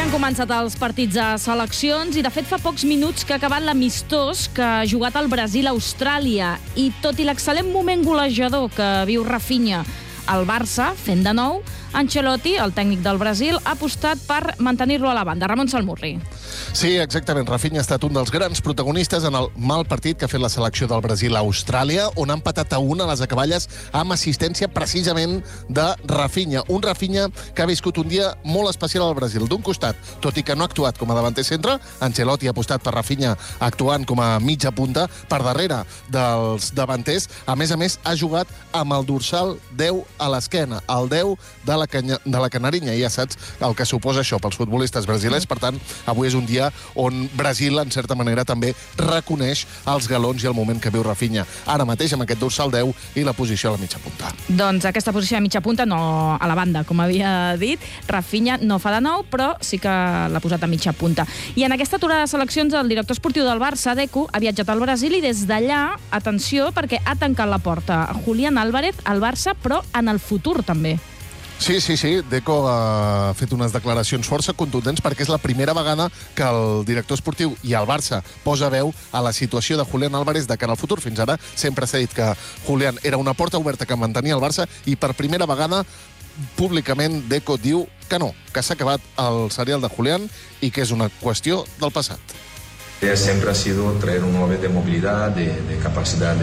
Ja han començat els partits de seleccions i, de fet, fa pocs minuts que ha acabat l'amistós que ha jugat el Brasil a Austràlia. I tot i l'excel·lent moment golejador que viu Rafinha al Barça, fent de nou, Ancelotti, el tècnic del Brasil, ha apostat per mantenir-lo a la banda. Ramon Salmurri. Sí, exactament. Rafinha ha estat un dels grans protagonistes en el mal partit que ha fet la selecció del Brasil a Austràlia, on ha empatat a 1 a les acaballes amb assistència precisament de Rafinha. Un Rafinha que ha viscut un dia molt especial al Brasil. D'un costat, tot i que no ha actuat com a davanter centre, Ancelotti ha apostat per Rafinha actuant com a mitja punta per darrere dels davanters. A més, ha jugat amb el dorsal 10 a l'esquena, el 10 de la Canarinya. Ja saps el que suposa això pels futbolistes brasilers. Per tant, avui és un dia on Brasil, en certa manera, també reconeix els galons i el moment que viu Rafinha. Ara mateix, amb aquest dorsal 10 i la posició a la mitja punta. Doncs aquesta posició a mitja punta, no a la banda, com havia dit. Rafinha no fa de nou, però sí que l'ha posat a mitja punta. I en aquesta aturada de seleccions, el director esportiu del Barça, Deco, ha viatjat al Brasil i des d'allà, atenció, perquè ha tancat la porta a Julián Álvarez al Barça, però en el futur també. Sí. Deco ha fet unes declaracions força contundents perquè és la primera vegada que el director esportiu i el Barça posa veu a la situació de Julián Álvarez de cara al futur. Fins ara sempre s'ha dit que Julián era una porta oberta que mantenia el Barça i per primera vegada públicament Deco diu que no, que s'ha acabat el serial de Julián i que és una qüestió del passat. Siempre ha sido traer un 9 de movilidad, de capacidad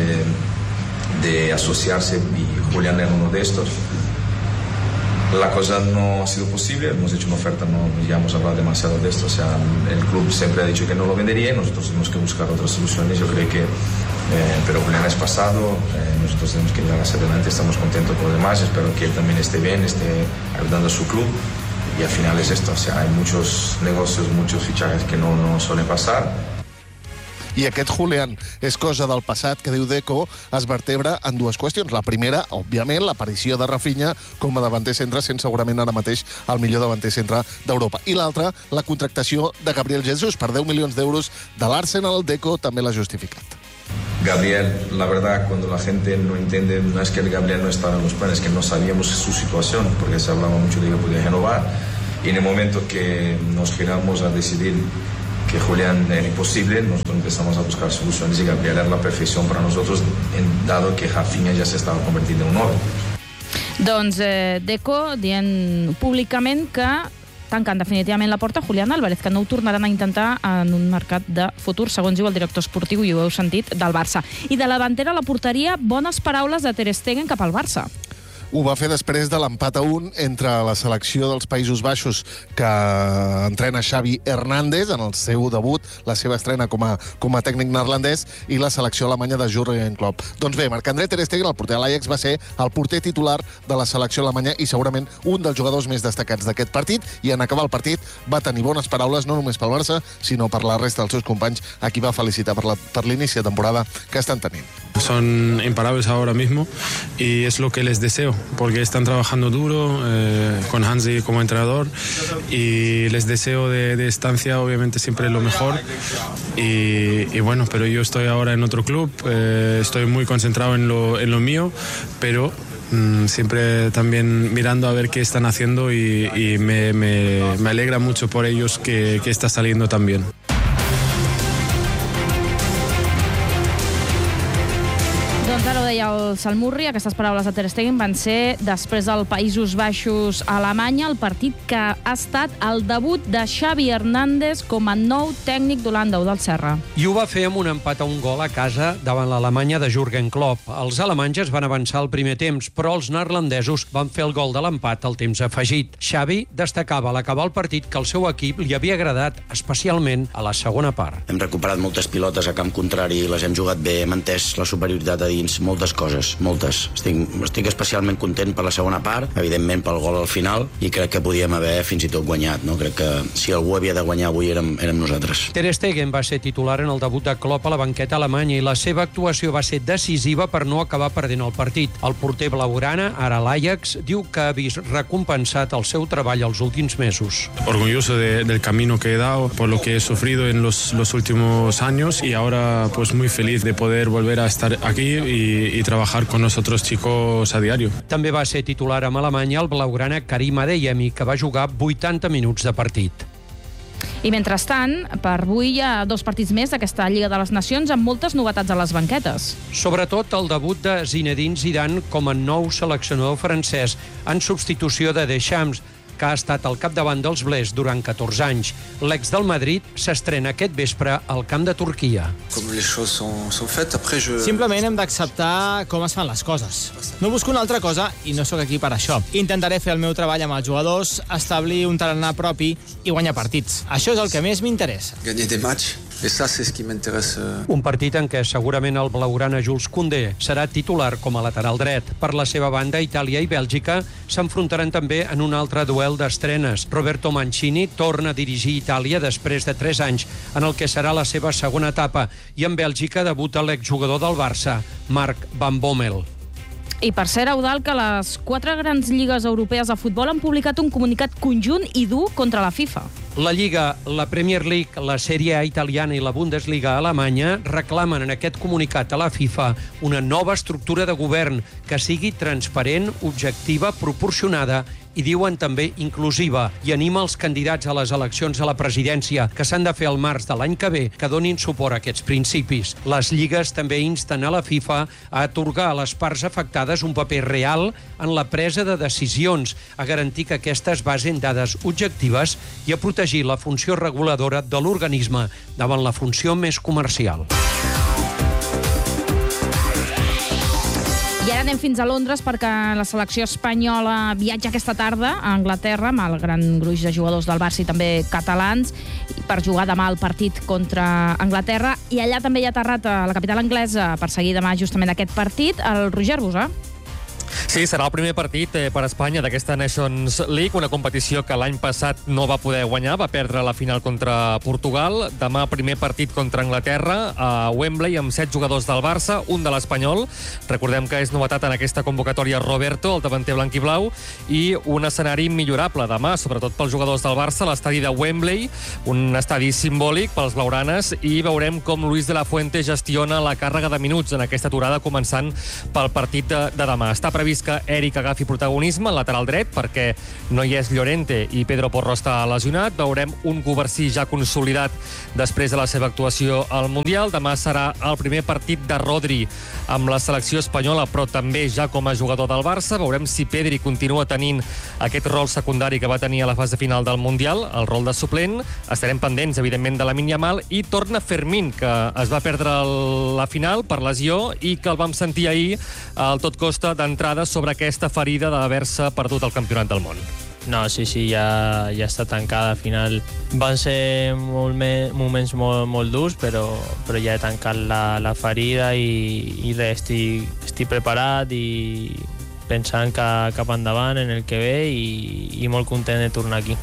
de asociarse, y Julián era uno de estos. La cosa no ha sido posible, hemos hecho una oferta, ya hemos hablado demasiado de esto, o sea, el club siempre ha dicho que no lo vendería y nosotros tenemos que buscar otras soluciones. Yo creo que, pero Julián es pasado, nosotros tenemos que llegar hacia adelante, estamos contentos por lo demás, espero que él también esté bien, esté ayudando a su club, y al final es esto, o sea, hay muchos negocios, muchos fichajes que no suelen pasar. I aquest Julián és cosa del passat que, diu Deco, es vertebra en dues qüestions. La primera, òbviament, l'aparició de Rafinha com a davanter centre, sent segurament ara mateix el millor davanter centre d'Europa. I l'altra, la contractació de Gabriel Jesús per 10 milions d'euros de l'Arsenal. Deco també l'ha justificat. Gabriel, la verdad, cuando la gente no entiende, no es que el Gabriel no estaba en los planes, que no sabíamos su situación, porque se hablaba mucho de que podía renovar, y en el momento que nos giramos a decidir que Julián era imposible, nosotros empezamos a buscar soluciones y Gabriel era la perfección para nosotros, dado que Rafinha ya se estaba convirtiendo en un 9. Doncs Deco dient públicament que tancant definitivament la porta Julián Álvarez, que no ho tornaran a intentar en un mercat de futur, segons diu el director esportiu, i ho heu sentit, del Barça. I de la davantera a la porteria, bones paraules de Ter Stegen cap al Barça. Ho va fer després de l'empat a 1 entre la selecció dels Països Baixos, que entrena Xavi Hernández en el seu debut, la seva estrena com a tècnic neerlandès, i la selecció alemanya de Jürgen Klopp. Doncs bé, Marc-André Ter Stegen, el porter de l'Ajax, va ser el porter titular de la selecció alemanya i segurament un dels jugadors més destacats d'aquest partit, i en acabar el partit va tenir bones paraules no només pel Barça, sinó per la resta dels seus companys, a qui va felicitar per l'inici de temporada que estan tenint. Son imparables ahora mismo y es lo que les deseo, porque están trabajando duro con Hansi como entrenador y les deseo de estancia obviamente siempre lo mejor y bueno, pero yo estoy ahora en otro club, estoy muy concentrado en lo mío, pero siempre también mirando a ver qué están haciendo y me alegra mucho por ellos que está saliendo tan bien. Doncs ara ho deia el Salmurri, aquestes paraules de Ter Stegen van ser després del Països Baixos a Alemanya, el partit que ha estat el debut de Xavi Hernández com a nou tècnic d'Holanda, del Serra. I ho va fer amb un empat a 1 gol a casa davant l'Alemanya de Jürgen Klopp. Els alemanys es van avançar al primer temps, però els neerlandesos van fer el gol de l'empat al temps afegit. Xavi destacava a l'acabar el partit que el seu equip li havia agradat, especialment a la segona part. Hem recuperat moltes pilotes a camp contrari, les hem jugat bé, hem entès la superioritat a dins, moltes coses, moltes. Estic especialment content per la segona part, evidentment pel gol al final, i crec que podíem haver fins i tot guanyat, no? Crec que si algú havia de guanyar avui érem nosaltres. Ter Stegen va ser titular en el debut de Klopp a la banqueta alemanya i la seva actuació va ser decisiva per no acabar perdent el partit. El porter blaugrana, ara l'Ajax, diu que ha vist recompensat el seu treball els últims mesos. Orgulloso del camino que he dado, por lo que he sufrido en los últimos años y ahora pues muy feliz de poder volver a estar aquí y trabajar con nosotros chicos a diario. També va ser titular amb Alemanya el blaugrana Karim Adeyemi, que va jugar 80 minuts de partit. I mentrestant, per avui hi ha 2 partits més d'aquesta Lliga de les Nacions amb moltes novetats a les banquetes. Sobretot el debut de Zinedine Zidane com a nou seleccionador francès en substitució de Deschamps, que ha estat al capdavant dels Blers durant 14 anys. L'ex del Madrid s'estrena aquest vespre al camp de Turquia. Simplement hem d'acceptar com es fan les coses. No busco una altra cosa i no sóc aquí per això. Intentaré fer el meu treball amb els jugadors, establir un tarannà propi i guanyar partits. Això és el que més m'interessa. Un partit en què segurament el blaugrana Jules Koundé serà titular com a lateral dret. Per la seva banda, Itàlia i Bèlgica s'enfrontaran també en un altre duel d'estrenes. Roberto Mancini torna a dirigir Itàlia després de 3 anys, en el que serà la seva segona etapa, i en Bèlgica debuta l'exjugador del Barça, Marc Van Bommel. I per cert, Eudald, que les 4 grans lligues europees de futbol han publicat un comunicat conjunt i dur contra la FIFA. La Lliga, la Premier League, la Sèrie A italiana i la Bundesliga alemanya reclamen en aquest comunicat a la FIFA una nova estructura de govern que sigui transparent, objectiva, proporcionada i diuen també inclusiva, i anima els candidats a les eleccions a la presidència, que s'han de fer al març de l'any que ve, que donin suport a aquests principis. Les lligues també insten a la FIFA a atorgar a les parts afectades un paper real en la presa de decisions, a garantir que aquestes basen dades objectives i a protegir la funció reguladora de l'organisme davant la funció més comercial. I ara anem fins a Londres perquè la selecció espanyola viatja aquesta tarda a Anglaterra amb el gran gruix de jugadors del Barça i també catalans per jugar demà el partit contra Anglaterra. I allà també hi ha aterrat a la capital anglesa per seguir demà justament aquest partit el Roger Busà. Sí, serà el primer partit per Espanya d'aquesta Nations League, una competició que l'any passat no va poder guanyar, va perdre la final contra Portugal. Demà primer partit contra Anglaterra a Wembley amb 7 jugadors del Barça, un de l'Espanyol. Recordem que és novetat en aquesta convocatòria Roberto, el davanter blanc i blau, i un escenari millorable demà, sobretot pels jugadors del Barça, l'estadi de Wembley, un estadi simbòlic pels blaugranes, i veurem com Luis de la Fuente gestiona la càrrega de minuts en aquesta aturada, començant pel partit de demà. Està previst que Eric agafi protagonisme al lateral dret perquè no hi és Llorente i Pedro Porro està lesionat. Veurem un Covarsí ja consolidat després de la seva actuació al Mundial. Demà serà el primer partit de Rodri amb la selecció espanyola, però també ja com a jugador del Barça. Veurem si Pedri continua tenint aquest rol secundari que va tenir a la fase final del Mundial, el rol de suplent. Estarem pendents, evidentment, de Lamine Yamal, i torna Fermín, que es va perdre la final per lesió i que el vam sentir ahir al Tot Costa d'entrada sobre aquesta ferida d'haver-se perdut el campionat del món. No, sí, ja està tancada. Al final van ser moments molt durs, però ja he tancat la ferida i res, estic preparat i pensant cap endavant en el que ve i molt content de tornar aquí.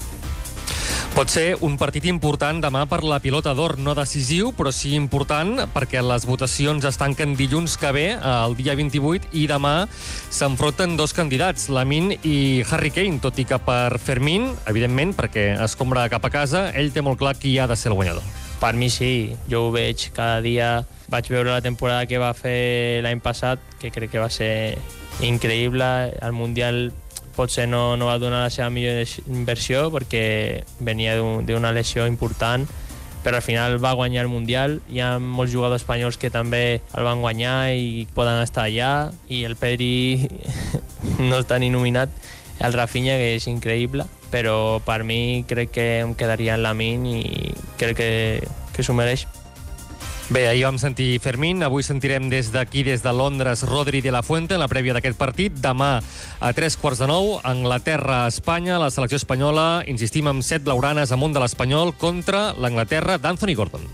Pot ser un partit important demà per la Pilota d'Or, no decisiu, però sí important, perquè les votacions es tanquen dilluns que ve, el dia 28, i demà s'enfronten 2 candidats, Lamine i Harry Kane, tot i que per Fermín, evidentment, perquè escombra cap a casa, ell té molt clar qui ha de ser el guanyador. Per mi sí, jo ho veig cada dia. Vaig veure la temporada que va fer l'any passat, que crec que va ser increïble. El Mundial potser no va donar la seva millor inversió perquè venia d'una lesió important, però al final va guanyar el Mundial. Hi ha molts jugadors espanyols que també el van guanyar i poden estar allà, i el Pedri no està ni nominat, el Rafinha, que és increïble, però per mi crec que em quedaria en Lamine i crec que s'ho mereix. Bé, ahir vam sentir Fermín, avui sentirem des d'aquí, des de Londres, Rodri de la Fuente en la prèvia d'aquest partit. Demà a 9:15, Anglaterra-Espanya, la selecció espanyola, insistim, amb 7 blaugranes amunt de l'Espanyol contra l'Anglaterra d'Anthony Gordon.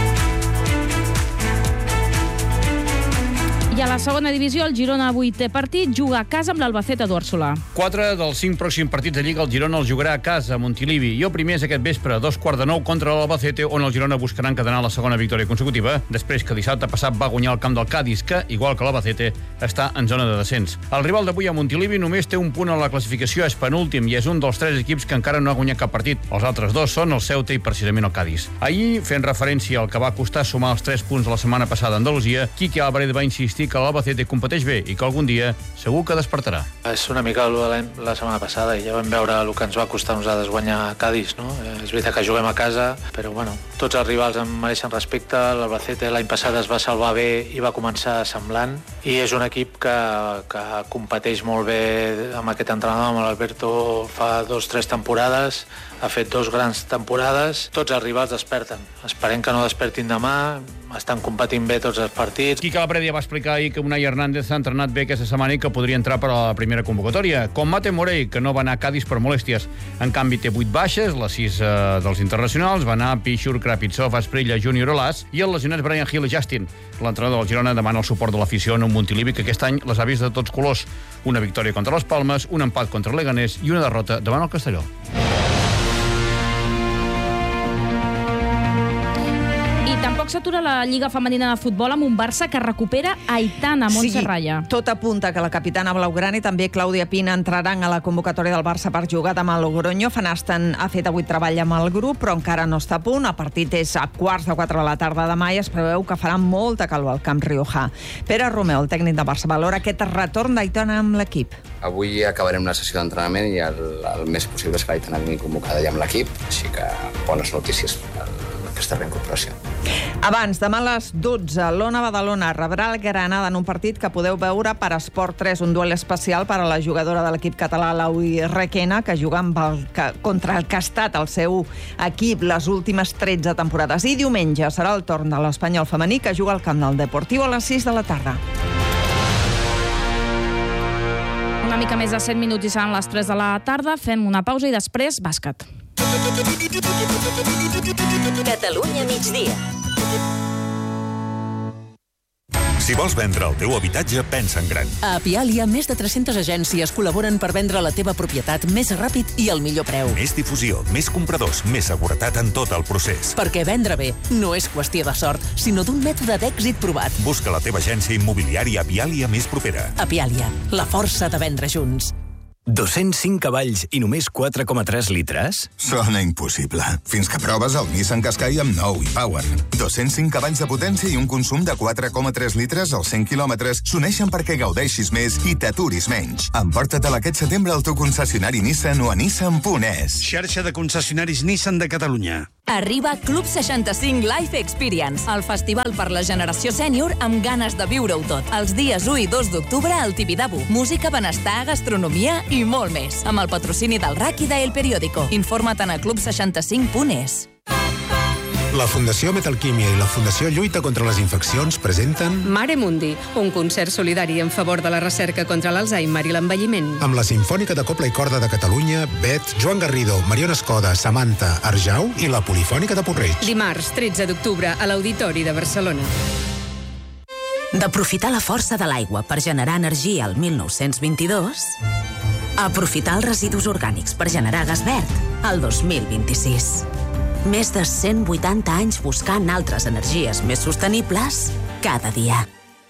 I a la segona divisió, el Girona avui té partit, juga a casa amb l'Albacete d'Úrsula. 4 dels 5 pròxims partits de Lliga el Girona els jugarà a casa, a Montilivi. I el primer és aquest vespre, a 9:15 contra l'Albacete, on el Girona buscarà encadenar la segona victòria consecutiva, després que dissabte passat va guanyar el camp del Cádiz, que, igual que l'Albacete, està en zona de descens. El rival d'avui a Montilivi només té un punt a la classificació, és penúltim, i és un dels 3 equips que encara no ha guanyat cap partit. Els altres 2 són el Ceuta i precisament el Cádiz. Ahir, fent referència al que va costar sumar els 3 punts de la setmana passada a Andalusia, Quique Álvarez va insistir que l'Albacete competeix bé i que algun dia segur que despertarà. És una mica la setmana passada i ja vam veure el que ens va costar a nosaltres guanyar Cádiz, no? És veritat que juguem a casa, però bueno, tots els rivals em mereixen respecte. L'Albacete l'any passat es va salvar bé i va començar semblant, i és un equip que competeix molt bé amb aquest entrenador, amb l'Alberto, fa 2 o 3 temporades, ha fet 2 grans temporades. Tots els rivals desperten. Esperem que no despertin demà, estan competint bé tots els partits. Quique Laprèdia va explicar ahir que Unai Hernández s'ha entrenat bé aquesta setmana i que podria entrar per a la primera convocatòria, com Mate Morey, que no va anar a Cádiz per molèsties. En canvi, té 8 baixes, les 6 dels internacionals. Va anar Pichur, Krapitsov, Asprilla, Junior Olàs i els lesionats Brian Hill i Justin. L'entrenador del Girona demana el suport de l'afició en un Montilivi que aquest any les ha vist de tots colors. Una victòria contra les Palmes, un empat contra el Leganés i una derrota davant el Castelló. Tampoc s'atura la Lliga Femenina de Futbol amb un Barça que recupera Aitana Montserralla. Sí, tot apunta que la capitana blaugrana i també Clàudia Pina entraran a la convocatòria del Barça per jugar demà a Logroño. Fanasten ha fet avui treball amb el grup, però encara no està a punt. El partit és a 3:15 de la tarda demà i es preveu que farà molta calor al Camp Riojà. Pere Romeu, el tècnic de Barça, valora aquest retorn d'Aitana amb l'equip. Avui acabarem una sessió d'entrenament i el més possible és que l'Aitana vingui convocada ja amb l'equip, així que bones notícies aquesta reincorporació. Abans, demà a les 12, l'Ona Badalona rebrà el Granada en un partit que podeu veure per Esport 3, un duel especial per a la jugadora de l'equip català, Laui Requena, que juga contra el que ha estat el seu equip les últimes 13 temporades. I diumenge serà el torn de l'Espanyol femení, que juga al camp del Deportiu a les 6 de la tarda. Una mica més de 7 minuts i seran les 3 de la tarda. Fem una pausa i després bàsquet. Catalunya migdia. Si vols vendre el teu habitatge, pensa en gran. A Apiàlia, més de 300 agències col·laboren per vendre la teva propietat més ràpid i al millor preu. Més difusió, més compradors, més seguretat en tot el procés. Perquè vendre bé no és qüestió de sort, sinó d'un mètode d'èxit provat. Busca la teva agència immobiliària Apiàlia més propera. Apiàlia, la força de vendre junts. 205 cavalls i només 4,3 litres? Sona impossible. Fins que proves el Nissan Qashqai amb nou e-Power. 205 cavalls de potència i un consum de 4,3 litres als 100 quilòmetres s'uneixen perquè gaudeixis més i t'aturis menys. Emporta-te'l aquest setembre al teu concessionari Nissan o a nissan.es. Xarxa de concessionaris Nissan de Catalunya. Arriba Club 65 Life Experience, el festival per la generació sènior amb ganes de viure-ho tot. Els dies 1 i 2 d'octubre al Tibidabo. Música, benestar, gastronomia i molt més. Amb el patrocini del RAC i d'El Periódico. Informa't a club65.es. La Fundació Metalquímia i la Fundació Lluita contra les Infeccions presenten Mare Mundi, un concert solidari en favor de la recerca contra l'Alzheimer i l'envelliment. Amb la Simfònica de Cobla i Corda de Catalunya, Bet, Joan Garrido, Mariona Escoda, Samantha, Arjau i la Polifònica de Porreig. Dimarts, 13 d'octubre, a l'Auditori de Barcelona. D'aprofitar la força de l'aigua per generar energia al 1922, a aprofitar els residus orgànics per generar gas verd al 2026. Més de 180 anys buscant altres energies més sostenibles cada dia.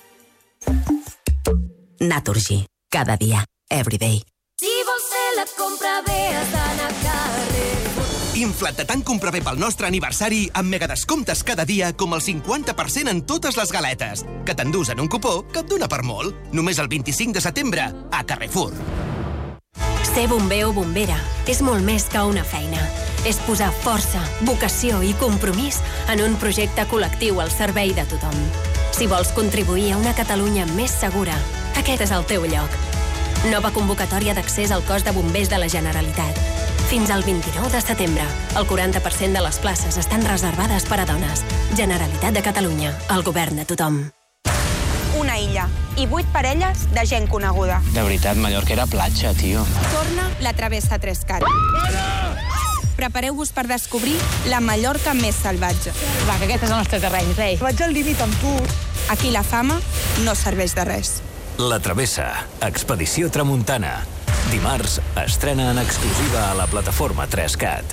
Naturgy. Cada dia. Everyday. Si vols fer la compra bé, has d'anar a Carrefour. Infla't de tant comprar bé pel nostre aniversari amb megadescomptes cada dia com el 50% en totes les galetes, que t'endús en un cupó que et dona per molt. Només el 25 de setembre a Carrefour. Ser bomber o bombera és molt més que una feina. És posar força, vocació i compromís en un projecte col·lectiu al servei de tothom. Si vols contribuir a una Catalunya més segura, aquest és el teu lloc. Nova convocatòria d'accés al cos de bombers de la Generalitat. Fins al 29 de setembre, el 40% de les places estan reservades per a dones. Generalitat de Catalunya, el govern de tothom. Una illa i 8 parelles de gent coneguda. De veritat, Mallorca era platja, tio. Torna la Travessa Trescat. Prepareu-vos per descobrir la Mallorca més salvatge. Va, que aquest és el nostre terreny, rei. Vaig al límit amb tu. Aquí la fama no serveix de res. La Travessa, Expedició Tramuntana. Dimarts estrena en exclusiva a la plataforma 3CAT.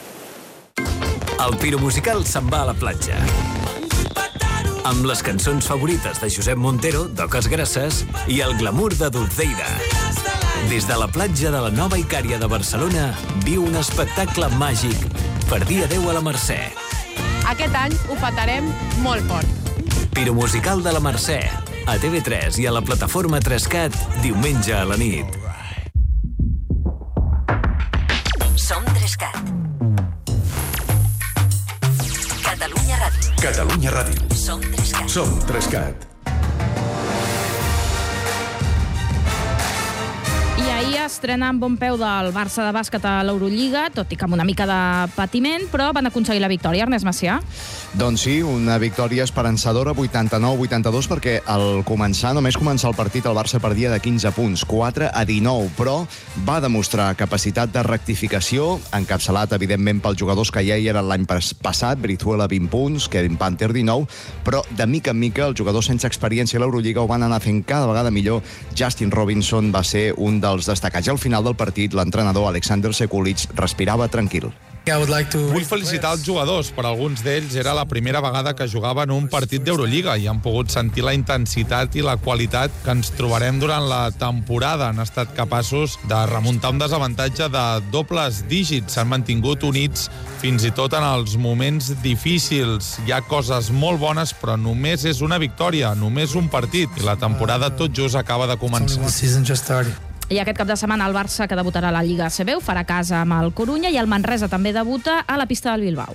El piromusical se'n va a la platja. Amb les cançons favorites de Josep Montero, d'Oques Grasses, i el glamour de Dulceida. Des de la platja de la Nova Icària de Barcelona, viu un espectacle màgic per dia 10 a la Mercè. Aquest any ho petarem molt fort. Piromusical de la Mercè, a TV3 i a la plataforma 3CAT diumenge a la nit. Som 3CAT. Catalunya Ràdio. Catalunya Ràdio. Som 3CAT. Som 3CAT. I ahir estrena amb bon peu del Barça de bàsquet a l'Eurolliga, tot i que amb una mica de patiment, però van aconseguir la victòria. Ernest Macià? Doncs sí, una victòria esperançadora, 89-82, perquè al començar, només començar el partit, el Barça perdia de 15 punts, 4-19, però va demostrar capacitat de rectificació, encapçalat, evidentment, pels jugadors que ja hi eren l'any passat, Brizuela 20 punts, Kevin Panther 19, però de mica en mica els jugadors sense experiència a l'Eurolliga ho van anar fent cada vegada millor. Justin Robinson va ser un dels destacats. I al final del partit, l'entrenador Alexander Sekulic respirava tranquil. Vull felicitar els jugadors. Per alguns d'ells era la primera vegada que jugaven un partit d'Eurolliga i han pogut sentir la intensitat i la qualitat que ens trobarem durant la temporada. Han estat capaços de remuntar un desavantatge de dobles dígits. S'han mantingut units fins i tot en els moments difícils. Hi ha coses molt bones, però només és una victòria, només un partit. I la temporada tot just acaba de començar. I aquest cap de setmana el Barça, que debutarà a la Lliga ACB, ho farà a casa amb el Corunya, i el Manresa també debuta a la pista del Bilbao.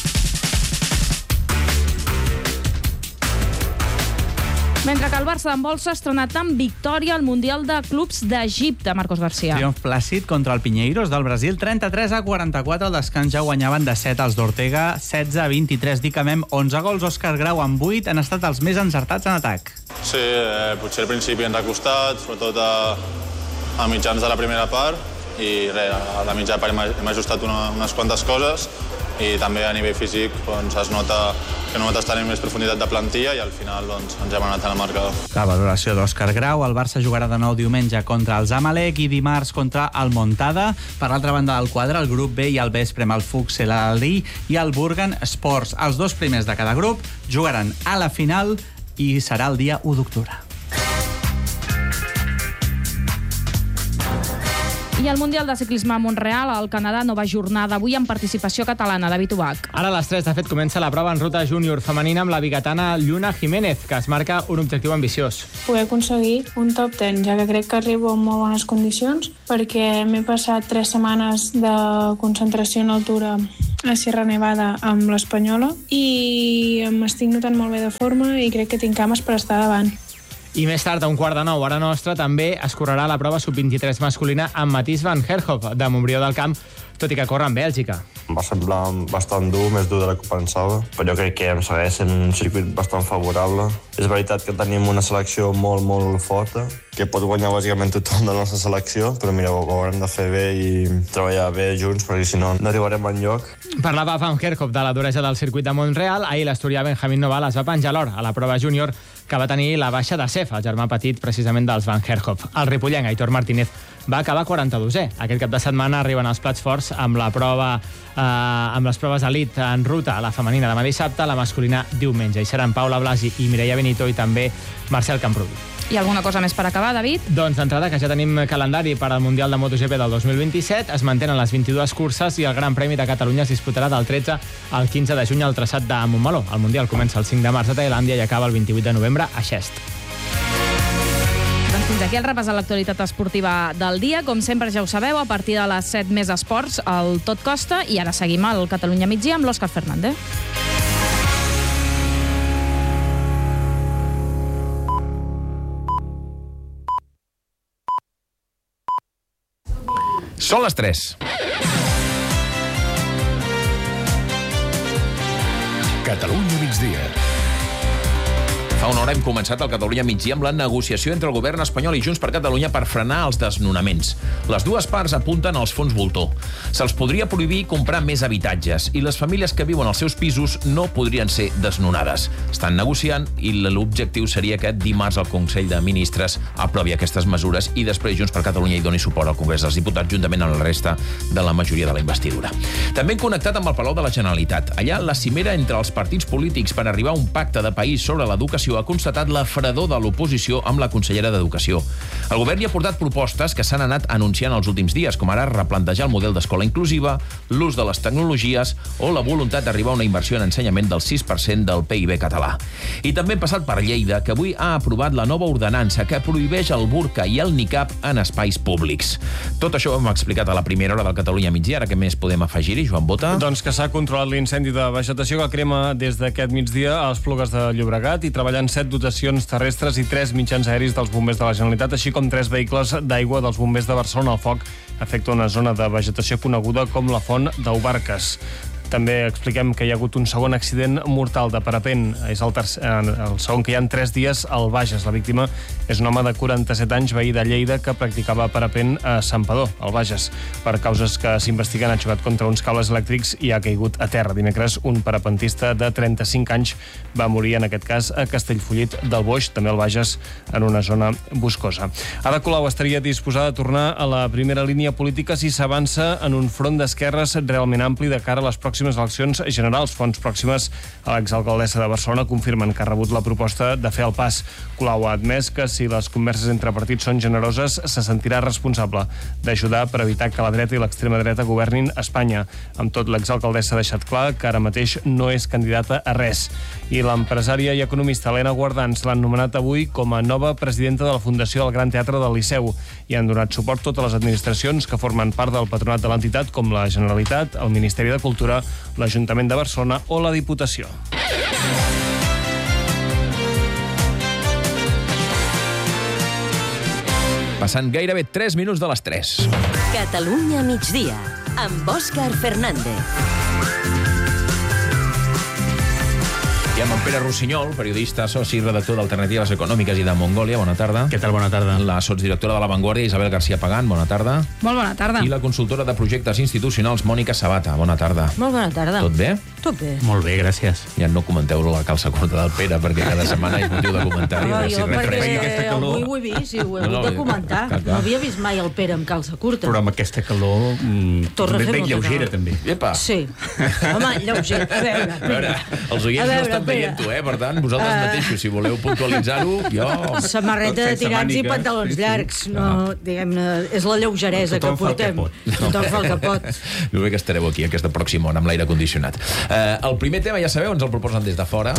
Mentre que el Barça d'handbol s'ha estrenat amb victòria al Mundial de Clubs d'Egipte. Marcos García. Triomf plàcid contra el Pinheiros del Brasil, 33-44. Al descans ja guanyaven de 7 els d'Ortega, 16-23 d'Icamem, 11 gols. Òscar Grau amb 8 han estat els més encertats en atac. Sí, potser al principi ens ha costat, sobretot a mitjans de la primera part, i a la mitja part hem ajustat unes quantes coses, i també a nivell físic es nota que no estar en més profunditat de plantilla i al final ens hem anat en el marcador. La valoració d'Òscar Grau. El Barça jugarà de nou diumenge contra el Zamalek i dimarts contra el Montada. Per l'altra banda del quadre, el grup B i el vespre amb el Fuchs El Ali i el Burgan Sports. Els dos primers de cada grup jugaran a la final i serà el dia 1 d'octubre. I el Mundial de Ciclisme a Montreal, al Canadà, nova jornada avui amb participació catalana. David Ubach. Ara a les 3, de fet, comença la prova en ruta júnior femenina amb la bigatana Lluna Jiménez, que es marca un objectiu ambiciós. Poder aconseguir un top 10, ja que crec que arribo en molt bones condicions, perquè m'he passat 3 setmanes de concentració en altura a Sierra Nevada amb l'Espanyola i m'estic notant molt bé de forma i crec que tinc cames per estar davant. I més tard, a 8:45, hora nostra, també es correrà la prova sub-23 masculina amb Mathies van Herhoff, de Montbrió del Camp, tot i que corre en Bèlgica. Va semblar bastant dur, més dur del que pensava, però jo crec que em segueix sent un circuit bastant favorable. És veritat que tenim una selecció molt, molt forta, que pot guanyar bàsicament tothom de la nostra selecció, però mira, ho haurem de fer bé i treballar bé junts, perquè si no, no arribarem enlloc. Parlava Van Herhoff de la duresa del circuit de Montreal. Ahir l'asturià Benjamín Noval es va penjar l'or a la prova júnior, que va tenir la baixa de Cef, el germà petit precisament dels Van Herhoff. El ripollenc Aitor Martínez va acabar 42è. Aquest cap de setmana arriben els plats forts amb la prova amb les proves elit en ruta, la femenina demà dissabte, la masculina diumenge. Hi seran Paula Blasi i Mireia Benito i també Marcel Camprubí. I alguna cosa més per acabar, David? Doncs d'entrada, que ja tenim calendari per al Mundial de MotoGP del 2027, es mantenen les 22 curses i el Gran Premi de Catalunya es disputarà del 13 al 15 de juny al traçat de Montmeló. El Mundial comença el 5 de març a Tailàndia i acaba el 28 de novembre a Xest. Doncs fins aquí el repàs de l'actualitat esportiva del dia. Com sempre, ja ho sabeu, a partir de les 7 més esports, el Tot Costa, i ara seguim al Catalunya Migdia amb l'Òscar Fernández. Són les 3. Catalunya migdia. Fa una hora hem començat el Catalunya migdia amb la negociació entre el govern espanyol i Junts per Catalunya per frenar els desnonaments. Les dues parts apunten als fons voltor. Se'ls podria prohibir comprar més habitatges i les famílies que viuen als seus pisos no podrien ser desnonades. Estan negociant i l'objectiu seria que dimarts el Consell de Ministres aprovi aquestes mesures i després Junts per Catalunya hi doni suport al Congrés dels Diputats juntament amb la resta de la majoria de la investidura. També hem connectat amb el Palau de la Generalitat. Allà la cimera entre els partits polítics per arribar a un pacte de país sobre l'educació Comissió ha constatat la fredor de l'oposició amb la consellera d'Educació. El govern hi ha portat propostes que s'han anat anunciant els últims dies, com ara replantejar el model d'escola inclusiva, l'ús de les tecnologies o la voluntat d'arribar a una inversió en ensenyament del 6% del PIB català. I també hem passat per Lleida, que avui ha aprovat la nova ordenança que prohibeix el burca i el niqab en espais públics. Tot això ho hem explicat a la primera hora del Catalunya Migdia. Ara què més podem afegir-hi, Joan Bota? Doncs que s'ha controlat l'incendi de vegetació que crema des d'aquest migdia a Esplugues de Llobregat i treballant 7 dotacions terrestres i 3 mitjans aeris dels bombers de la Generalitat, així com 3 vehicles d'aigua dels bombers de Barcelona. El foc afecta una zona de vegetació coneguda com la Font d'Ubarques. També expliquem que hi ha hagut un segon accident mortal de parapent. És el segon que hi ha en 3 dies al Bages. La víctima és un home de 47 anys, veí de Lleida, que practicava parapent a Santpedor, al Bages. Per causes que s'investiguen, ha xocat contra uns cables elèctrics i ha caigut a terra. Dimecres, un parapentista de 35 anys va morir, en aquest cas, a Castellfollit del Boix, també al Bages, en una zona boscosa. Ada Colau estaria disposada a tornar a la primera línia política si s'avança en un front d'esquerres realment ampli de cara a les pròximes eleccions generals. Fonts pròximes a l'exalcaldessa de Barcelona confirmen que ha rebut la proposta de fer el pas. Colau ha admès que si les converses entre partits són generoses, se sentirà responsable d'ajudar per evitar que la dreta i l'extrema dreta governin Espanya. Amb tot, l'exalcaldessa ha deixat clar que ara mateix no és candidata a res. I l'empresària i economista Helena Guardans l'han nomenat avui com a nova presidenta de la Fundació del Gran Teatre del Liceu i han donat suport totes les administracions que formen part del patronat de l'entitat, com la Generalitat, el Ministeri de Cultura, l'Ajuntament de Barcelona o la Diputació. Passant gairebé 3 minuts de les 3. Catalunya migdia, amb Òscar Fernández. I amb en Pere Rossinyol, periodista, soci i redactor d'Alternatives Econòmiques i de Mongòlia. Bona tarda. Què tal? Bona tarda. La sotsdirectora de La Vanguardia, Isabel García Pagán. Bona tarda. Molt bona tarda. I la consultora de projectes institucionals, Mònica Sabata. Bona tarda. Molt bona tarda. Tot bé? Tot bé. Molt bé, gràcies. Ja no comenteu la calça curta del Pere, perquè cada setmana és motiu de comentari. Jo perquè avui ho he vist i ho he hagut de comentar. No havia vist mai el Pere amb calça curta. Però amb aquesta calor ben lleugera, també. Epa. Sí. Home, lleugera. A veure, els oients no estan veient-ho, per tant, vosaltres mateixos, si voleu puntualitzar-ho, jo... Samarreta de tirants i pantalons llargs. No, diguem-ne, és la lleugeresa que portem. Tothom fa el que pot. Bé que estareu aquí aquesta pròxima hora amb l'aire condicionat. El primer tema, ja sabeu, ens el proposen des de fora.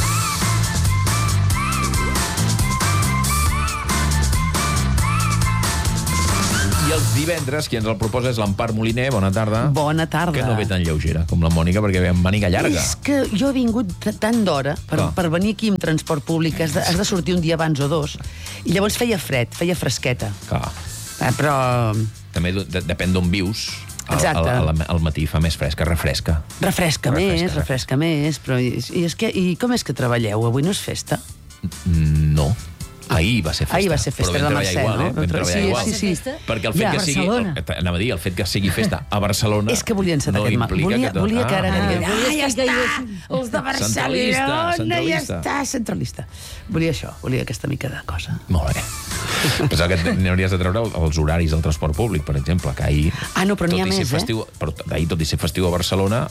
I els divendres, qui ens el proposa és l'Empar Moliner. Bona tarda. Bona tarda. Que no ve tan lleugera com la Mònica, perquè ve amb màniga llarga. És que jo he vingut tant d'hora per venir aquí amb transport públic. Has de sortir un dia abans o dos. I llavors feia fred, feia fresqueta. Clar. Però... També depèn d'on vius. Al matí fa més fresca, refresca. Refresca més. Però i com és que treballeu? Avui no és festa? No. Ahir va ser festa. Ahir va ser festa, però la Mercè, igual, no? Vam treballar igual. Sí. Perquè el fet que sigui... Anava a dir, el fet que sigui festa a Barcelona... És que volia encetar aquest mal. Volia que ara... Ja està! Els de Barcelona ja està! Centralista. Volia això, volia aquesta mica de cosa. Molt bé. Pensava que n'hauries de treure els horaris del transport públic, per exemple, que ahir... Ah, no, però n'hi ha més, Però ahir, tot i ser festiu a Barcelona,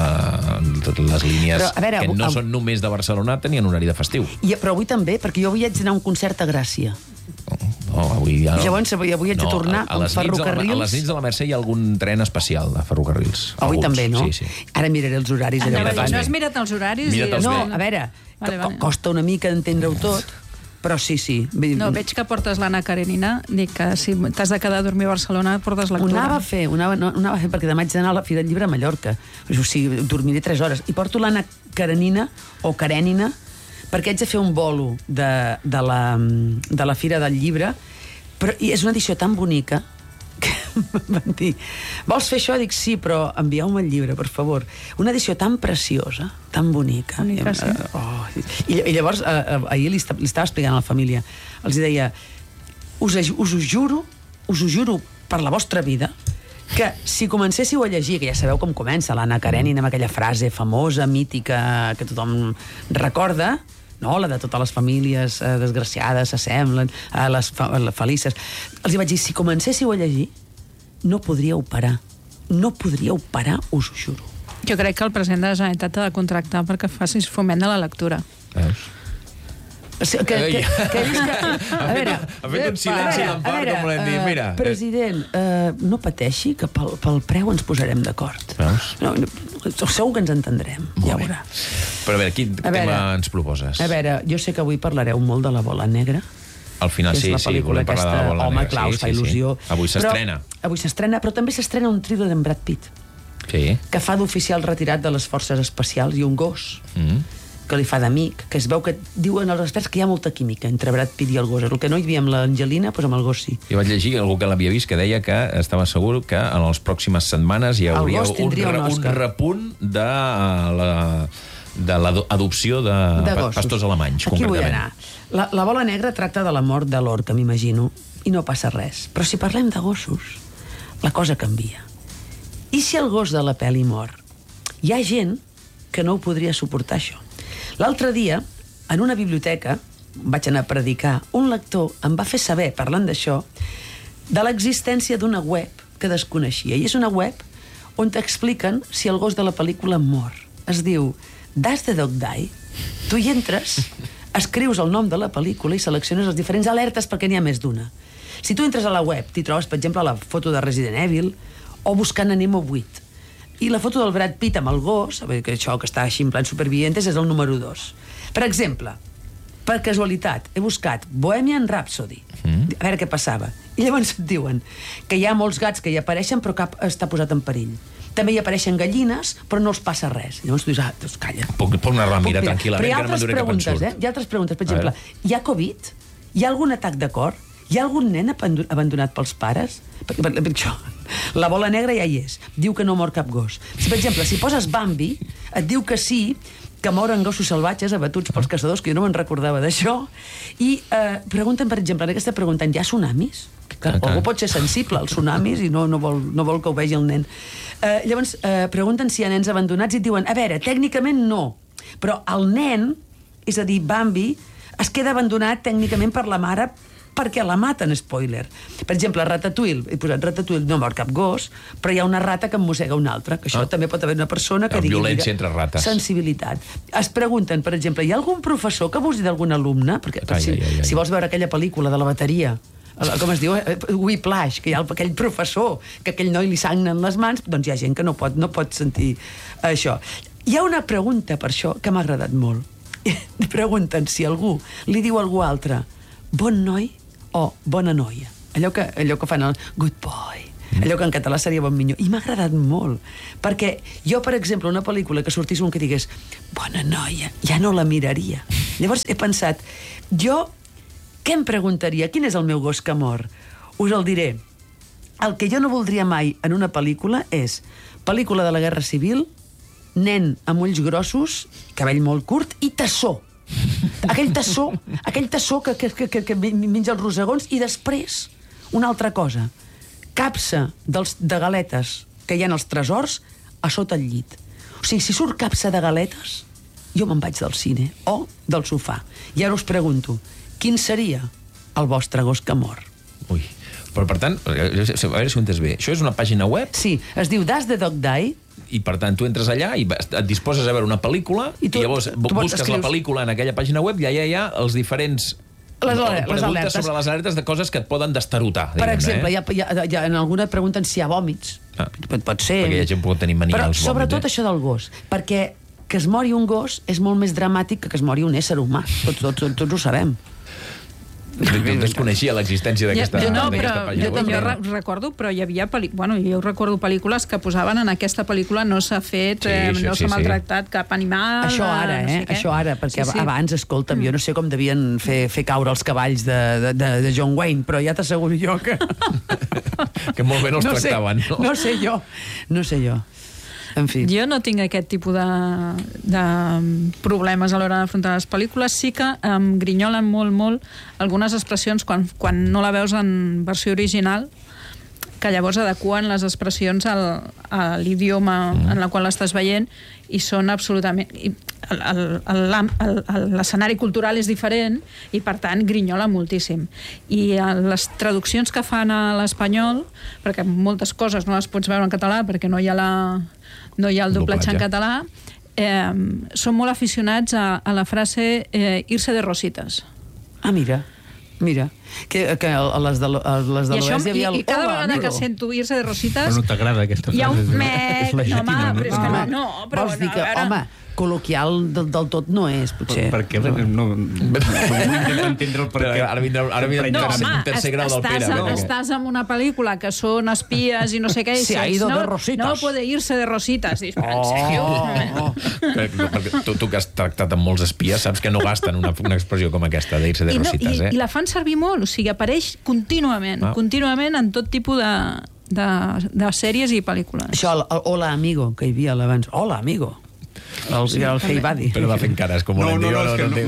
les línies que no són només de Barcelona tenien horari de festiu. Però avui també, perquè jo avui haig d'anar a un concert a Gràcia. Avui ja no. Llavors avui haig de tornar amb ferrocarrils. A les nits de la Mercè hi ha algun tren especial de ferrocarrils. Avui també, no? Sí. Ara miraré els horaris. No has mirat els horaris? No, a veure, costa una mica entendre-ho tot, però sí. No, veig que portes l'Anna Karenina. Dic que si t'has de quedar a dormir a Barcelona, portes lectura. Ho anava a fer perquè demà haig d'anar a la Fira del Llibre a Mallorca. O sigui, dormiré 3 hores. I porto l'Anna Karenina, o Karenina, perquè haig de fer un bolo de la Fira del Llibre, però és una edició tan bonica que van dir, vols fer això? Dic, sí, però envieu-me el llibre, per favor. Una edició tan preciosa, tan bonica. I llavors, ahir li estava explicant a la família, els deia, us ho juro per la vostra vida, que si comencéssiu a llegir, que ja sabeu com comença l'Anna Karenina amb aquella frase famosa, mítica, que tothom recorda, no, la de totes les famílies desgraciades s'assemblen a les felices. Els hi vaig dir, si comencéssiu a llegir, no podríeu parar. No podríeu parar, us ho juro. Jo crec que el president de la Generalitat ha de contractar perquè facis foment de la lectura. Ha fet un silenci d'empart, com volem dir. Mira, president, no pateixi, que pel preu ens posarem d'acord. Segur que ens entendrem, ja veurà. Però a veure, quin tema ens proposes? A veure, jo sé que avui parlareu molt de La bola negra. Al final sí, volem parlar de La bola negra. Home, clar, us fa il·lusió. Avui s'estrena. Avui s'estrena, però també s'estrena un thriller d'en Brad Pitt, que fa d'oficial retirat de les forces especials i un gos que li fa d'amic, que es veu que diuen els experts que hi ha molta química entre Brad Pitt i el gos. El que no hi havia amb l'Angelina, doncs amb el gos sí. Jo vaig llegir algú que l'havia vist que deia que estava segur que en les pròximes setmanes hi hauria un repunt de l'adopció de pastors alemanys, concretament. Aquí vull anar. La bola negra tracta de la mort de l'Orca, m'imagino, i no passa res. Però si parlem de gossos, la cosa canvia. I si el gos de la pel·li mor? Hi ha gent que no ho podria suportar, això. L'altre dia, en una biblioteca, vaig anar a predicar, un lector em va fer saber, parlant d'això, de l'existència d'una web que desconeixia. I és una web on t'expliquen si el gos de la pel·lícula mor. Es diu Does the Dog Die? Tu hi entres, escrius el nom de la pel·lícula i selecciones les diferents alertes perquè n'hi ha més d'una. Si tu entres a la web, t'hi trobes, per exemple, la foto de Resident Evil o buscant Nemo 8. I la foto del Brad Pitt amb el gos, que això que està així en plan supervivientes, és el número 2. Per exemple, per casualitat, he buscat Bohemian Rhapsody, a veure què passava. I llavors et diuen que hi ha molts gats que hi apareixen però cap està posat en perill. També hi apareixen gallines, però no els passa res. Llavors tu dius, doncs calla. Puc anar-la a mirar tranquil·lament, que no m'enduré cap ensurt. Hi ha altres preguntes, per exemple, hi ha Covid? Hi ha algun atac de cor? Hi ha algun nen abandonat pels pares? Per això, la bola negra ja hi és. Diu que no mor cap gos. Per exemple, si poses Bambi, et diu que sí, que moren gossos salvatges abatuts pels caçadors, que jo no me'n recordava d'això. I pregunten, per exemple, en aquesta pregunta, hi ha tsunamis? Algú pot ser sensible als tsunamis i no vol que ho vegi el nen. Llavors, pregunten si hi ha nens abandonats i et diuen, a veure, tècnicament no, però el nen, és a dir, Bambi, es queda abandonat tècnicament per la mare perquè la maten, spoiler. Per exemple, Ratatouille, he posat Ratatouille, no mor cap gos, però hi ha una rata que em mossega una altra, que això també pot haver una persona que digui... Violència entre rates. Sensibilitat. Es pregunten, per exemple, hi ha algun professor que abusi d'algun alumne? Perquè si vols veure aquella pel·lícula de la bateria, com es diu, Whiplash, que hi ha aquell professor, que aquell noi li sagnen les mans, doncs hi ha gent que no pot sentir això. Hi ha una pregunta per això que m'ha agradat molt. Pregunten si algú li diu a algú altre bon noi o bona noia. Allò que fan el good boy. Allò que en català seria bon minyó. I m'ha agradat molt. Perquè jo, per exemple, una pel·lícula que sortís un que digués bona noia, ja no la miraria. Llavors he pensat, jo què em preguntaria? Quin és el meu gos que mor? Us el diré. El que jo no voldria mai en una pel·lícula és pel·lícula de la Guerra Civil, nen amb ulls grossos, cabell molt curt i tassó. Aquell tassó que menja els rosegons i després una altra cosa, capsa de galetes que hi ha als tresors a sota el llit. O sigui, si surt capsa de galetes, jo me'n vaig del cine o del sofà. I ara us pregunto, quin seria el vostre gos que mor? Ui, però per tant, a veure si ho entens bé, això és una pàgina web? Sí, es diu Does the Dog Die? I per tant tu entres allà i et disposes a veure una pel·lícula i llavors busques la pel·lícula en aquella pàgina web i allà hi ha els diferents preguntes sobre les alertes de coses que et poden destarotar. Per exemple, en alguna et pregunten si hi ha vòmits. Pot ser. Perquè hi ha gent que pot tenir mania als vòmits. Però sobretot això del gos, perquè que es mori un gos és molt més dramàtic que es mori un ésser humà. Tots ho sabem. Desconeixia l'existència d'aquesta pàgina. Jo també recordo, però hi havia jo recordo pel·lícules que posaven en aquesta pel·lícula no s'ha fet, no s'ha maltractat cap animal. Això ara, això ara, perquè abans, escolta'm, jo no sé com devien fer caure els cavalls de John Wayne, però ja t'asseguro jo que... Que molt bé no els tractaven, no? No sé jo. En fi. Jo no tinc aquest tipus de problemes a l'hora d'afrontar les pel·lícules. Sí que em grinyolen molt algunes expressions quan no la veus en versió original, que llavors adeqüen les expressions a l'idioma en la qual l'estàs veient i són absolutament... L'escenari cultural és diferent i, per tant, grinyola moltíssim. I les traduccions que fan a l'espanyol, perquè moltes coses no les pots veure en català perquè no hi ha el doblatge en català, són molt aficionats a la frase irse de rositas. Ah, mira. Que a les de l'Oest hi havia el... I cada vegada que sento irse de rositas... Però no t'agrada aquesta frase. Hi ha un met... No, home, però és que no. Vols dir que, home, col·loquial del tot no és, potser. Per què? No vull entendre el per què. Ara vindrà un tercer grau del Pere. Estàs en una pel·lícula que són espies i no sé què, i se ha ido de rositas. No puede irse de rositas. Dius, en sèrio? Tu que has tractat amb molts espies saps que no gasten una expressió com aquesta d'irse de rositas, I la fan servir molt, o sigui, apareix contínuament en tot tipus de sèries i pel·lícules. Això, el Hola Amigo, que hi havia abans. Hola Amigo. El Hey Buddy. Però va fent cares com volent dir.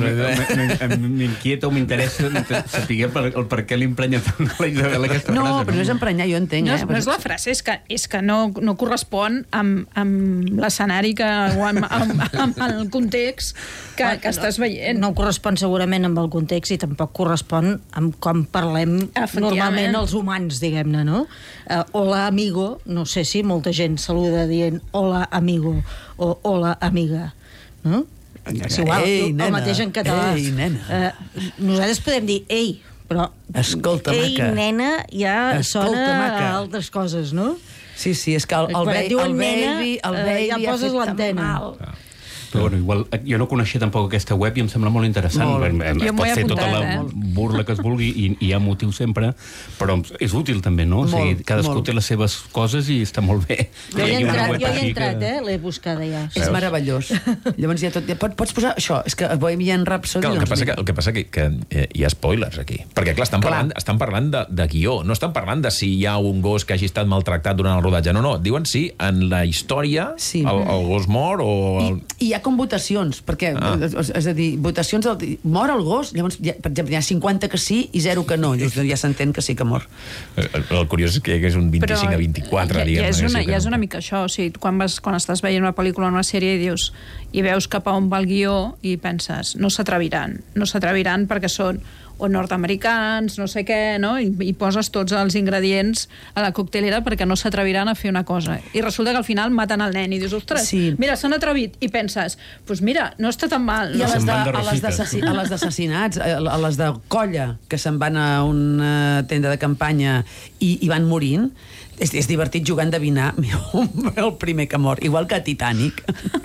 M'inquieta o m'interessa saber el per què l'emprenya tant la Isabel aquesta frase. No, però no és emprenyar, jo entenc. No és la frase, és que no correspon amb l'escenari o amb el context que estàs veient. No correspon segurament amb el context i tampoc correspon amb com parlem normalment els humans, diguem-ne, no? Hola, amigo, no sé si molta gent saluda dient hola, amigo, o hola, amiga, no? És igual, el mateix en català. Ei, nena. Nosaltres podem dir ei, però escolta, ei, maca. Nena, ja sona a altres coses, no? Sí, és que el baby ja poses l'antena. Però bueno, igual, jo no coneixia tampoc aquesta web i em sembla molt interessant. Pot fer tota la burla que es vulgui i hi ha motiu sempre, però és útil també, no? O sigui, cadascú té les seves coses i està molt bé. Jo hi he entrat, l'he buscada ja. És meravellós. Llavors ja tot... Pots posar això? És que Bohemian Rhapsody... El que passa que hi ha spoilers aquí. Perquè, clar, estan parlant de guió. No estan parlant de si hi ha un gos que hagi estat maltractat durant el rodatge. No. Diuen si en la història el gos mor o... I hi ha com votacions, perquè, és a dir, votacions mor el gos, llavors, per exemple, hi ha 50 que sí i 0 que no, ja s'entén que sí que mor. El curiós és que hi hagués un 25 a 24, diguem. Ja és una mica això, o sigui, quan estàs veient una pel·lícula o una sèrie i veus cap a on va el guió i penses, no s'atreviran perquè són o nord-americans, no sé què, no? I poses tots els ingredients a la coctelera perquè no s'atreviran a fer una cosa. I resulta que al final maten el nen i dius, ostres, mira, s'han atrevit. I penses, doncs mira, no està tan mal. I a les d'assassinats, a les de colla, que se'n van a una tenda de campanya i van morint, és divertit jugar a endevinar el primer que mor, igual que a Titanic.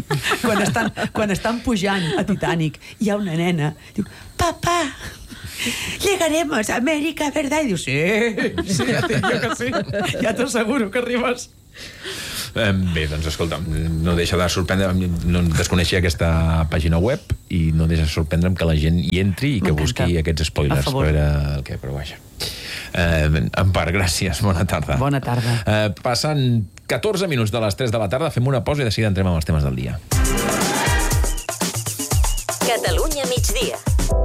Quan estan pujant a Titanic, hi ha una nena, diu, papà, llegaremos a Amèrica, ¿verdad? I diu, sí, ja t'asseguro que arribes. Bé, doncs escolta, no deixa de sorprendre, no desconeixia aquesta pàgina web i no deixa de sorprendre'm que la gent hi entri i que busqui aquests spoilers per veure el que, però vaja. Empar, gràcies, bona tarda. Bona tarda. Passant 14 minuts de les 3 de la tarda, fem una pausa i de seguida entrem amb els temes del dia. Catalunya migdia.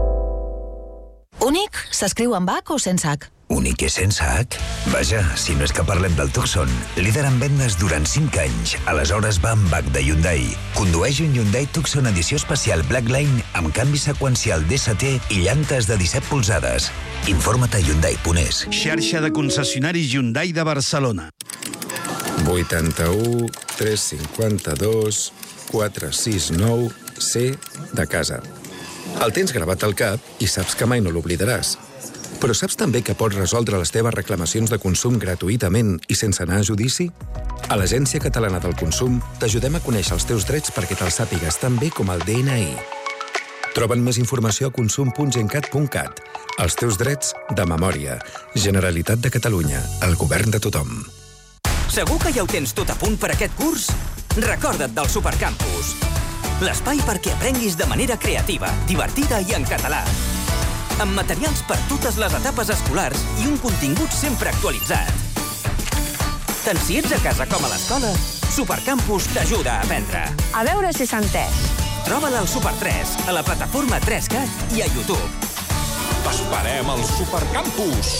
Únic s'escriu amb H o sense H? Únic i sense H? Vaja, si no és que parlem del Tucson, líder en vendes durant 5 anys. Aleshores va amb H de Hyundai. Condueix un Hyundai Tucson edició especial Blackline amb canvi seqüencial DST i llantes de 17 polzades. Informa't a Hyundai.es. Xarxa de concessionaris Hyundai de Barcelona. 81 352 469 C de casa. El tens gravat al cap i saps que mai no l'oblidaràs. Però saps també que pots resoldre les teves reclamacions de consum gratuïtament i sense anar a judici? A l'Agència Catalana del Consum t'ajudem a conèixer els teus drets perquè te'ls sàpigues tan bé com el DNI. Troben més informació a consum.gencat.cat. Els teus drets de memòria. Generalitat de Catalunya. El govern de tothom. Segur que ja ho tens tot a punt per aquest curs? Recorda't del Supercampus. L'espai perquè aprenguis de manera creativa, divertida i en català. Amb materials per totes les etapes escolars i un contingut sempre actualitzat. Tant si ets a casa com a l'escola, Supercampus t'ajuda a aprendre. A veure si s'ha entès. Troba-la al Super 3, a la plataforma 3CAT i a YouTube. T'esperem al Supercampus!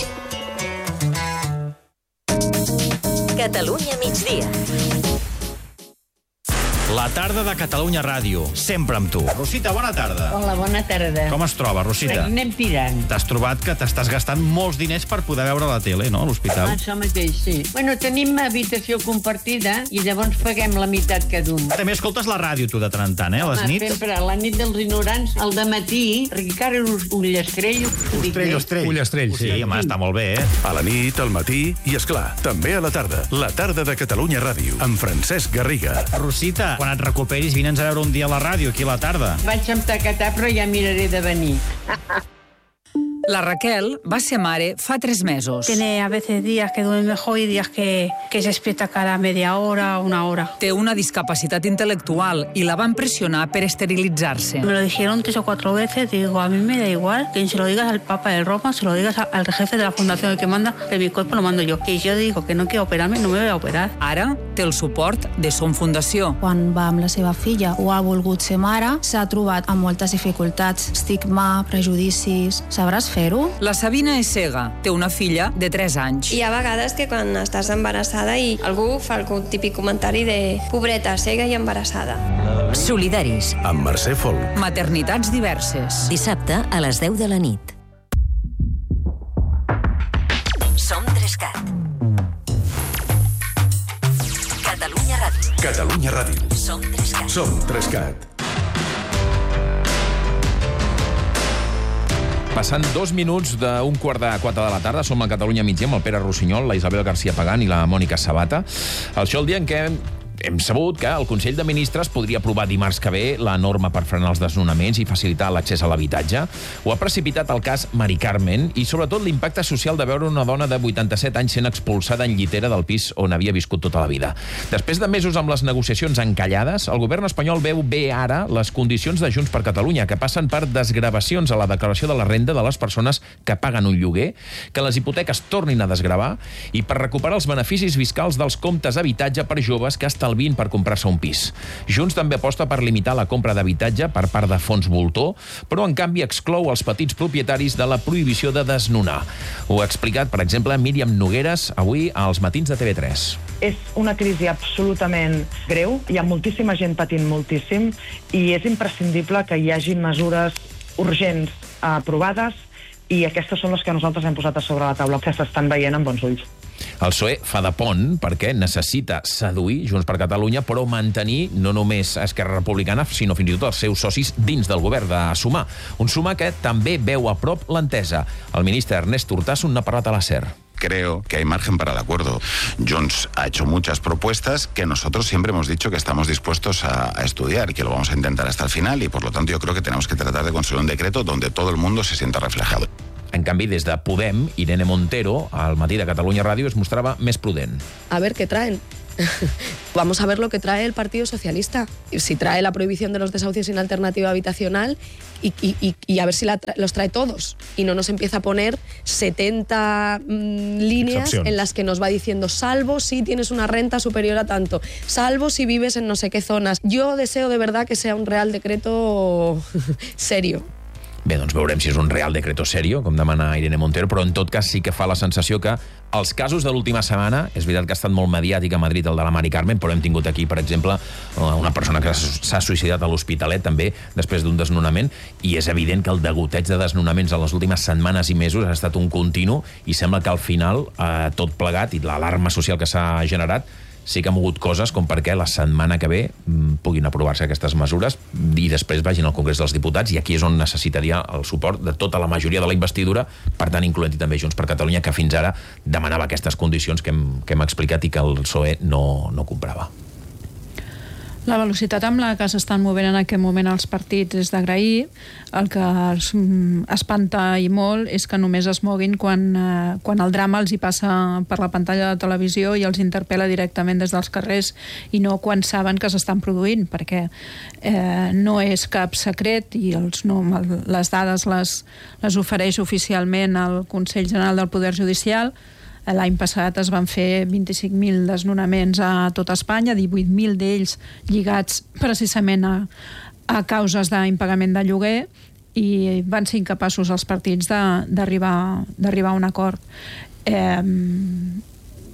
Catalunya migdia. La tarda de Catalunya Ràdio, sempre amb tu. Rosita, bona tarda. Hola, bona tarda. Com es troba, Rosita? Anem tirant. T'has trobat que t'estàs gastant molts diners per poder veure la tele, no, a l'hospital? Això mateix, sí. Bueno, tenim habitació compartida i llavors paguem la meitat cada un. També escoltes la ràdio, tu, de tant en tant, a les nits? Sempre, la nit dels ignorants, al dematí, Ricard Ullastrell. Ullastrell, sí, home, està molt bé, A la nit, al matí i, esclar, també a la tarda. La tarda de Catalunya Ràdio, amb Francesc Garriga. Rosita, quan et recuperis, vine'ns a veure un dia a la ràdio, aquí a la tarda. Vaig amb tacatar, però ja miraré de venir. La Raquel va ser mare fa 3 mesos. Tiene a veces días que duerme mejor y días que se despierta cada media hora o una hora. Té una discapacitat intel·lectual i la van pressionar per esterilitzar-se. Me lo dijeron 3 o 4 veces, digo, a mí me da igual, que se lo digas al Papa de Roma, se lo digas al jefe de la fundación, el que manda, que mi cuerpo lo mando yo. Y yo digo que no quiero operarme, no me voy a operar. Ara té el suport de Som Fundació. Quan va amb la seva filla o ha volgut ser mare, s'ha trobat amb moltes dificultats, estigma, prejudicis. Sabràs fer-ho? La Sabina és cega, té una filla de 3 anys. Hi ha vegades que quan estàs embarassada i algú fa el típic comentari de pobreta, cega i embarassada. Solidaris. Amb Mercè Fol. Maternitats diverses. Dissabte a les 10 de la nit. Som 3CAT. Catalunya Ràdio. Catalunya Ràdio. Som 3CAT. Som 3CAT. Passant 2 minuts d'un 3:45 de la tarda, som a Catalunya Migdia amb el Pere Rossinyol, la Isabel García Pagán i la Mònica Sabata. Això el dia en què hem sabut que el Consell de Ministres podria aprovar dimarts que ve la norma per frenar els desnonaments i facilitar l'accés a l'habitatge. Ho ha precipitat el cas Mari Carmen i, sobretot, l'impacte social de veure una dona de 87 anys sent expulsada en llitera del pis on havia viscut tota la vida. Després de mesos amb les negociacions encallades, el govern espanyol veu bé ara les condicions de Junts per Catalunya, que passen per desgravacions a la declaració de la renda de les persones que paguen un lloguer, que les hipoteques tornin a desgravar i per recuperar els beneficis fiscals dels comptes d'habitatge per joves que estalvien per comprar-se un pis. Junts també aposta per limitar la compra d'habitatge per part de fons voltor, però en canvi exclou els petits propietaris de la prohibició de desnonar. Ho ha explicat, per exemple, Míriam Nogueres avui als matins de TV3. És una crisi absolutament greu, hi ha moltíssima gent patint moltíssim i és imprescindible que hi hagi mesures urgents aprovades i aquestes són les que nosaltres hem posat a sobre la taula, que s'estan veient amb bons ulls. El PSOE fa de pont perquè necessita seduir Junts per Catalunya, però mantenir no només Esquerra Republicana, sinó fins i tot els seus socis dins del govern de Sumar. Un Sumar que també veu a prop l'entesa. El ministre Ernest Urtasun n'ha parlat a la SER. Creo que hay margen para el acuerdo. Junts ha hecho muchas propuestas que nosotros siempre hemos dicho que estamos dispuestos a estudiar y que lo vamos a intentar hasta el final y por lo tanto yo creo que tenemos que tratar de construir un decreto donde todo el mundo se sienta reflejado. En canvi, des de Podem, Irene Montero, al matí de Catalunya Ràdio, es mostrava més prudent. A ver qué traen. Vamos a ver lo que trae el Partido Socialista. Si trae la prohibición de los desahucios sin alternativa habitacional y a ver si los trae todos. Y no nos empieza a poner 70 líneas en las que nos va diciendo salvo si tienes una renta superior a tanto, salvo si vives en no sé qué zonas. Yo deseo de verdad que sea un real decreto serio. Bé, doncs veurem si és un real decreto serio, com demana Irene Montero, però en tot cas sí que fa la sensació que els casos de l'última setmana, és veritat que ha estat molt mediàtic a Madrid el de la Mari Carmen, però hem tingut aquí, per exemple, una persona que s'ha suïcidat a l'Hospitalet també, després d'un desnonament, i és evident que el degoteig de desnonaments en les últimes setmanes i mesos ha estat un continu, i sembla que al final tot plegat, i l'alarma social que s'ha generat, sí que ha mogut coses com perquè la setmana que ve puguin aprovar-se aquestes mesures i després vagin al Congrés dels Diputats, i aquí és on necessitaria el suport de tota la majoria de la investidura, per tant incloent-hi també Junts per Catalunya, que fins ara demanava aquestes condicions que hem explicat i que el PSOE no comprava. La velocitat amb la que s'estan movent en aquest moment els partits és d'agrair. El que els espanta i molt és que només es moguin quan el drama els hi passa per la pantalla de televisió i els interpel·la directament des dels carrers i no quan saben que s'estan produint, perquè no és cap secret i les dades les ofereix oficialment el Consell General del Poder Judicial. L'any passat es van fer 25.000 desnonaments a tot Espanya, 18.000 d'ells lligats precisament a causes d'impagament de lloguer, i van ser incapaços els partits d'arribar a un acord.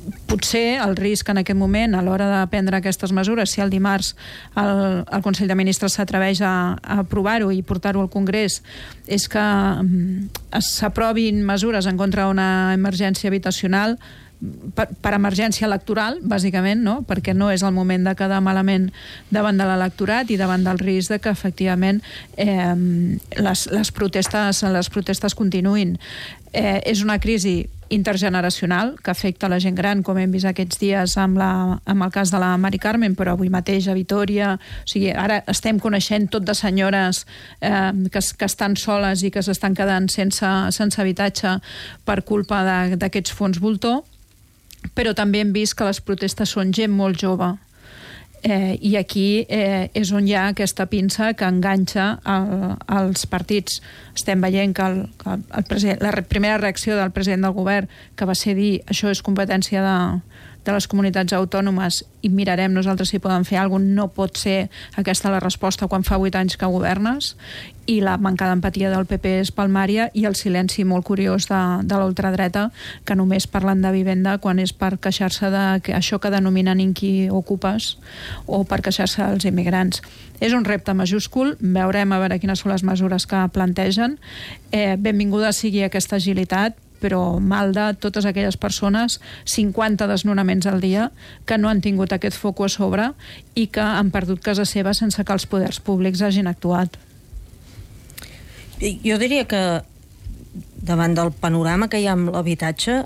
potser el risc en aquest moment, a l'hora de prendre aquestes mesures, si el dimarts el Consell de Ministres s'atreveix a aprovar-ho i portar-ho al Congrés, és que s'aprovin mesures en contra d'una emergència habitacional per emergència electoral, bàsicament, no? Perquè no és el moment de quedar malament davant de l'electorat i davant del risc de que efectivament les protestes continuïn. És una crisi intergeneracional que afecta la gent gran, com hem vist aquests dies amb el cas de la Mari Carmen, però avui mateix a Vitòria. O sigui, ara estem coneixent tot de senyores que estan soles i que s'estan quedant sense habitatge per culpa d'aquests fons voltor, però també hem vist que les protestes són gent molt jove. I aquí és on hi ha aquesta pinça que enganxa els partits. Estem veient que la primera reacció del president del govern, que va ser dir això és competència de les comunitats autònomes i mirarem nosaltres si poden fer alguna cosa, no pot ser aquesta la resposta quan fa 8 anys que governes, i la manca d'empatia del PP és palmària, i el silenci molt curiós de l'ultradreta, que només parlen de vivenda quan és per queixar-se d'això que denominen inquiocupes o per queixar-se dels immigrants. És un repte majúscul, veurem a veure quines són les mesures que plantegen. Benvinguda sigui aquesta agilitat, però mal de totes aquelles persones, 50 desnonaments al dia, que no han tingut aquest foc a sobre i que han perdut casa seva sense que els poders públics hagin actuat. Jo diria que davant del panorama que hi ha amb l'habitatge,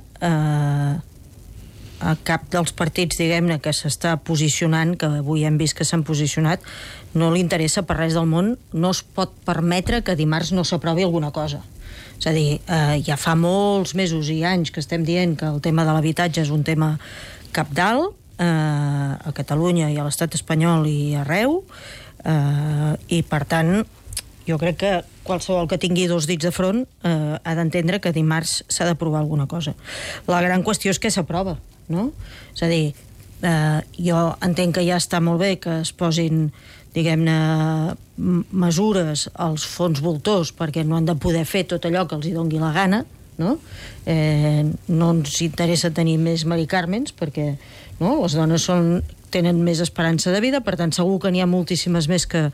a cap dels partits, diguem-ne, que s'està posicionant, que avui hem vist que s'han posicionat, no li interessa per res del món, no es pot permetre que dimarts no s'aprovi alguna cosa. És a dir, ja fa molts mesos i anys que estem dient que el tema de l'habitatge és un tema cabdal a Catalunya i a l'estat espanyol i arreu, i per tant jo crec que qualsevol que tingui 2 dits de front ha d'entendre que dimarts s'ha d'aprovar alguna cosa. La gran qüestió és què s'aprova, no? És a dir, jo entenc que ja està molt bé que es posin, diguem-ne, mesures als fons voltors perquè no han de poder fer tot allò que els hi dongui la gana, no? No ens interessa tenir més Mari Carmens perquè les dones tenen més esperança de vida, per tant segur que n'hi ha moltíssimes més que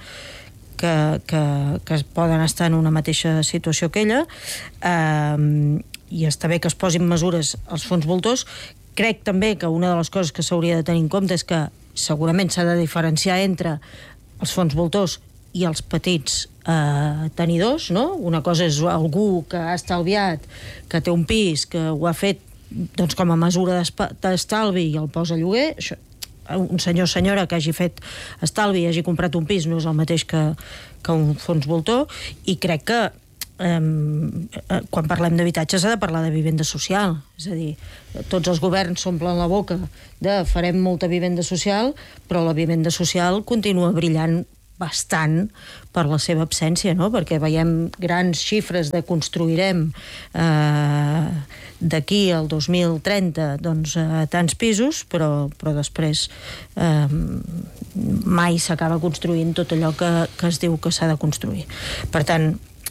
poden estar en una mateixa situació que ella, i està bé que es posin mesures als fons voltors. Crec també que una de les coses que s'hauria de tenir en compte és que segurament s'ha de diferenciar entre els fons voltors i els petits tenidors, no? Una cosa és algú que ha estalviat, que té un pis, que ho ha fet doncs, com a mesura d'estalvi i el posa a lloguer. Això, un senyor o senyora que hagi fet estalvi i hagi comprat un pis no és el mateix que un fons voltor, i crec que quan parlem d'habitatge s'ha de parlar de vivenda social. És a dir, tots els governs s'omplen la boca de farem molta vivenda social, però la vivenda social continua brillant bastant per la seva absència, no? Perquè veiem grans xifres de construirem d'aquí al 2030 doncs, tants pisos, però després mai s'acaba construint tot allò que es diu que s'ha de construir. Per tant,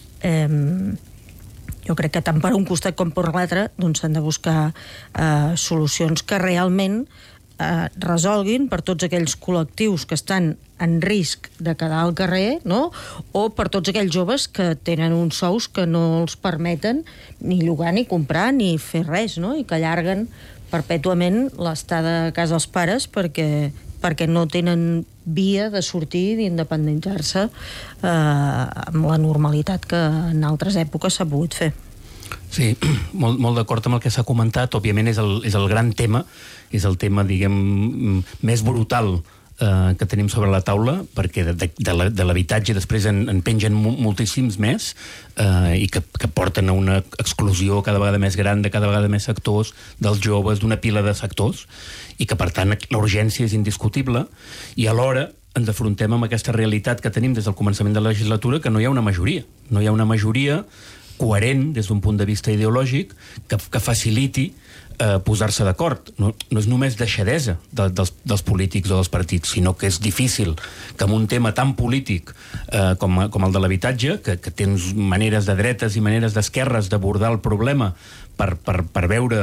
jo crec que tant per un costat com per l'altre doncs s'han de buscar solucions que realment resolguin per tots aquells col·lectius que estan en risc de quedar al carrer, no? O per tots aquells joves que tenen uns sous que no els permeten ni llogar, ni comprar, ni fer res, no? I que allarguen perpètuament l'estada a casa dels pares perquè no tenen via de sortir, d'independitzar-se amb la normalitat que en altres èpoques s'ha pogut fer. Sí, molt d'acord amb el que s'ha comentat. Òbviament és el gran tema, és el tema, diguem, més brutal que tenim sobre la taula, perquè de l'habitatge després en pengen moltíssims més i que porten a una exclusió cada vegada més gran de cada vegada més sectors, dels joves, d'una pila de sectors, i que per tant la urgència és indiscutible, i alhora ens afrontem amb aquesta realitat que tenim des del començament de la legislatura, que no hi ha una majoria. No hi ha una majoria coherent des d'un punt de vista ideològic que faciliti posar-se d'acord. No és només deixadesa dels polítics o dels partits, sinó que és difícil que en un tema tan polític com el de l'habitatge, que tens maneres de dretes i maneres d'esquerres d'abordar el problema per veure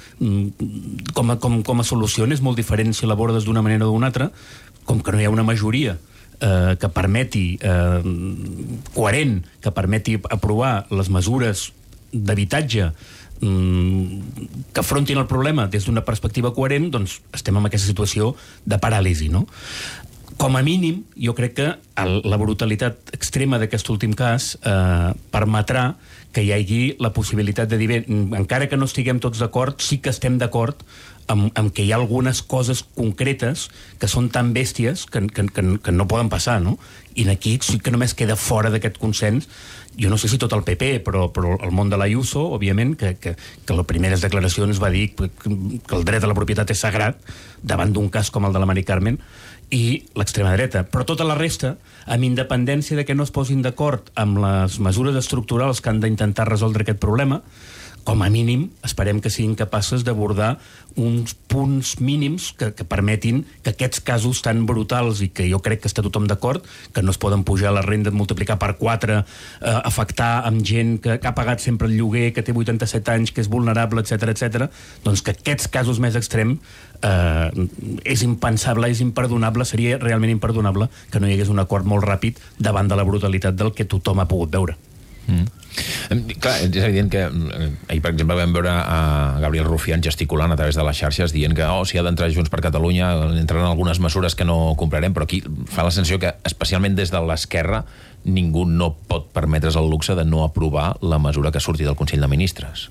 com a solució és molt diferent si l'abordes d'una manera o d'una altra, com que no hi ha una majoria que permeti coherent, que permeti aprovar les mesures d'habitatge que afrontin el problema des d'una perspectiva coherent, doncs estem en aquesta situació de paràlisi, no? Com a mínim, jo crec que la brutalitat extrema d'aquest últim cas permetrà que hi hagi la possibilitat de dir, encara que no estiguem tots d'acord, sí que estem d'acord amb que hi ha algunes coses concretes que són tan bèsties que no poden passar, no? I aquí sí que només queda fora d'aquest consens, jo no sé si tot el PP, però el món de l'Ayuso, òbviament, que les primeres declaracions va dir que el dret a la propietat és sagrat davant d'un cas com el de la Mari Carmen, i l'extrema dreta. Però tota la resta, amb independència de que no es posin d'acord amb les mesures estructurals que han d'intentar resoldre aquest problema, com a mínim, esperem que siguin capaces d'abordar uns punts mínims que permetin que aquests casos tan brutals, i que jo crec que està tothom d'acord, que no es poden pujar la renda, multiplicar per 4, afectar amb gent que ha pagat sempre el lloguer, que té 87 anys, que és vulnerable, etc., doncs que aquests casos més extrems és impensable, és imperdonable, seria realment imperdonable que no hi hagués un acord molt ràpid davant de la brutalitat del que tothom ha pogut veure. Clar, és evident que ahir, per exemple, vam veure a Gabriel Rufián gesticulant a través de les xarxes dient que si ha d'entrar Junts per Catalunya entraran algunes mesures que no comprarem, però aquí fa la sensació que, especialment des de l'esquerra, ningú no pot permetre's el luxe de no aprovar la mesura que surti del Consell de Ministres.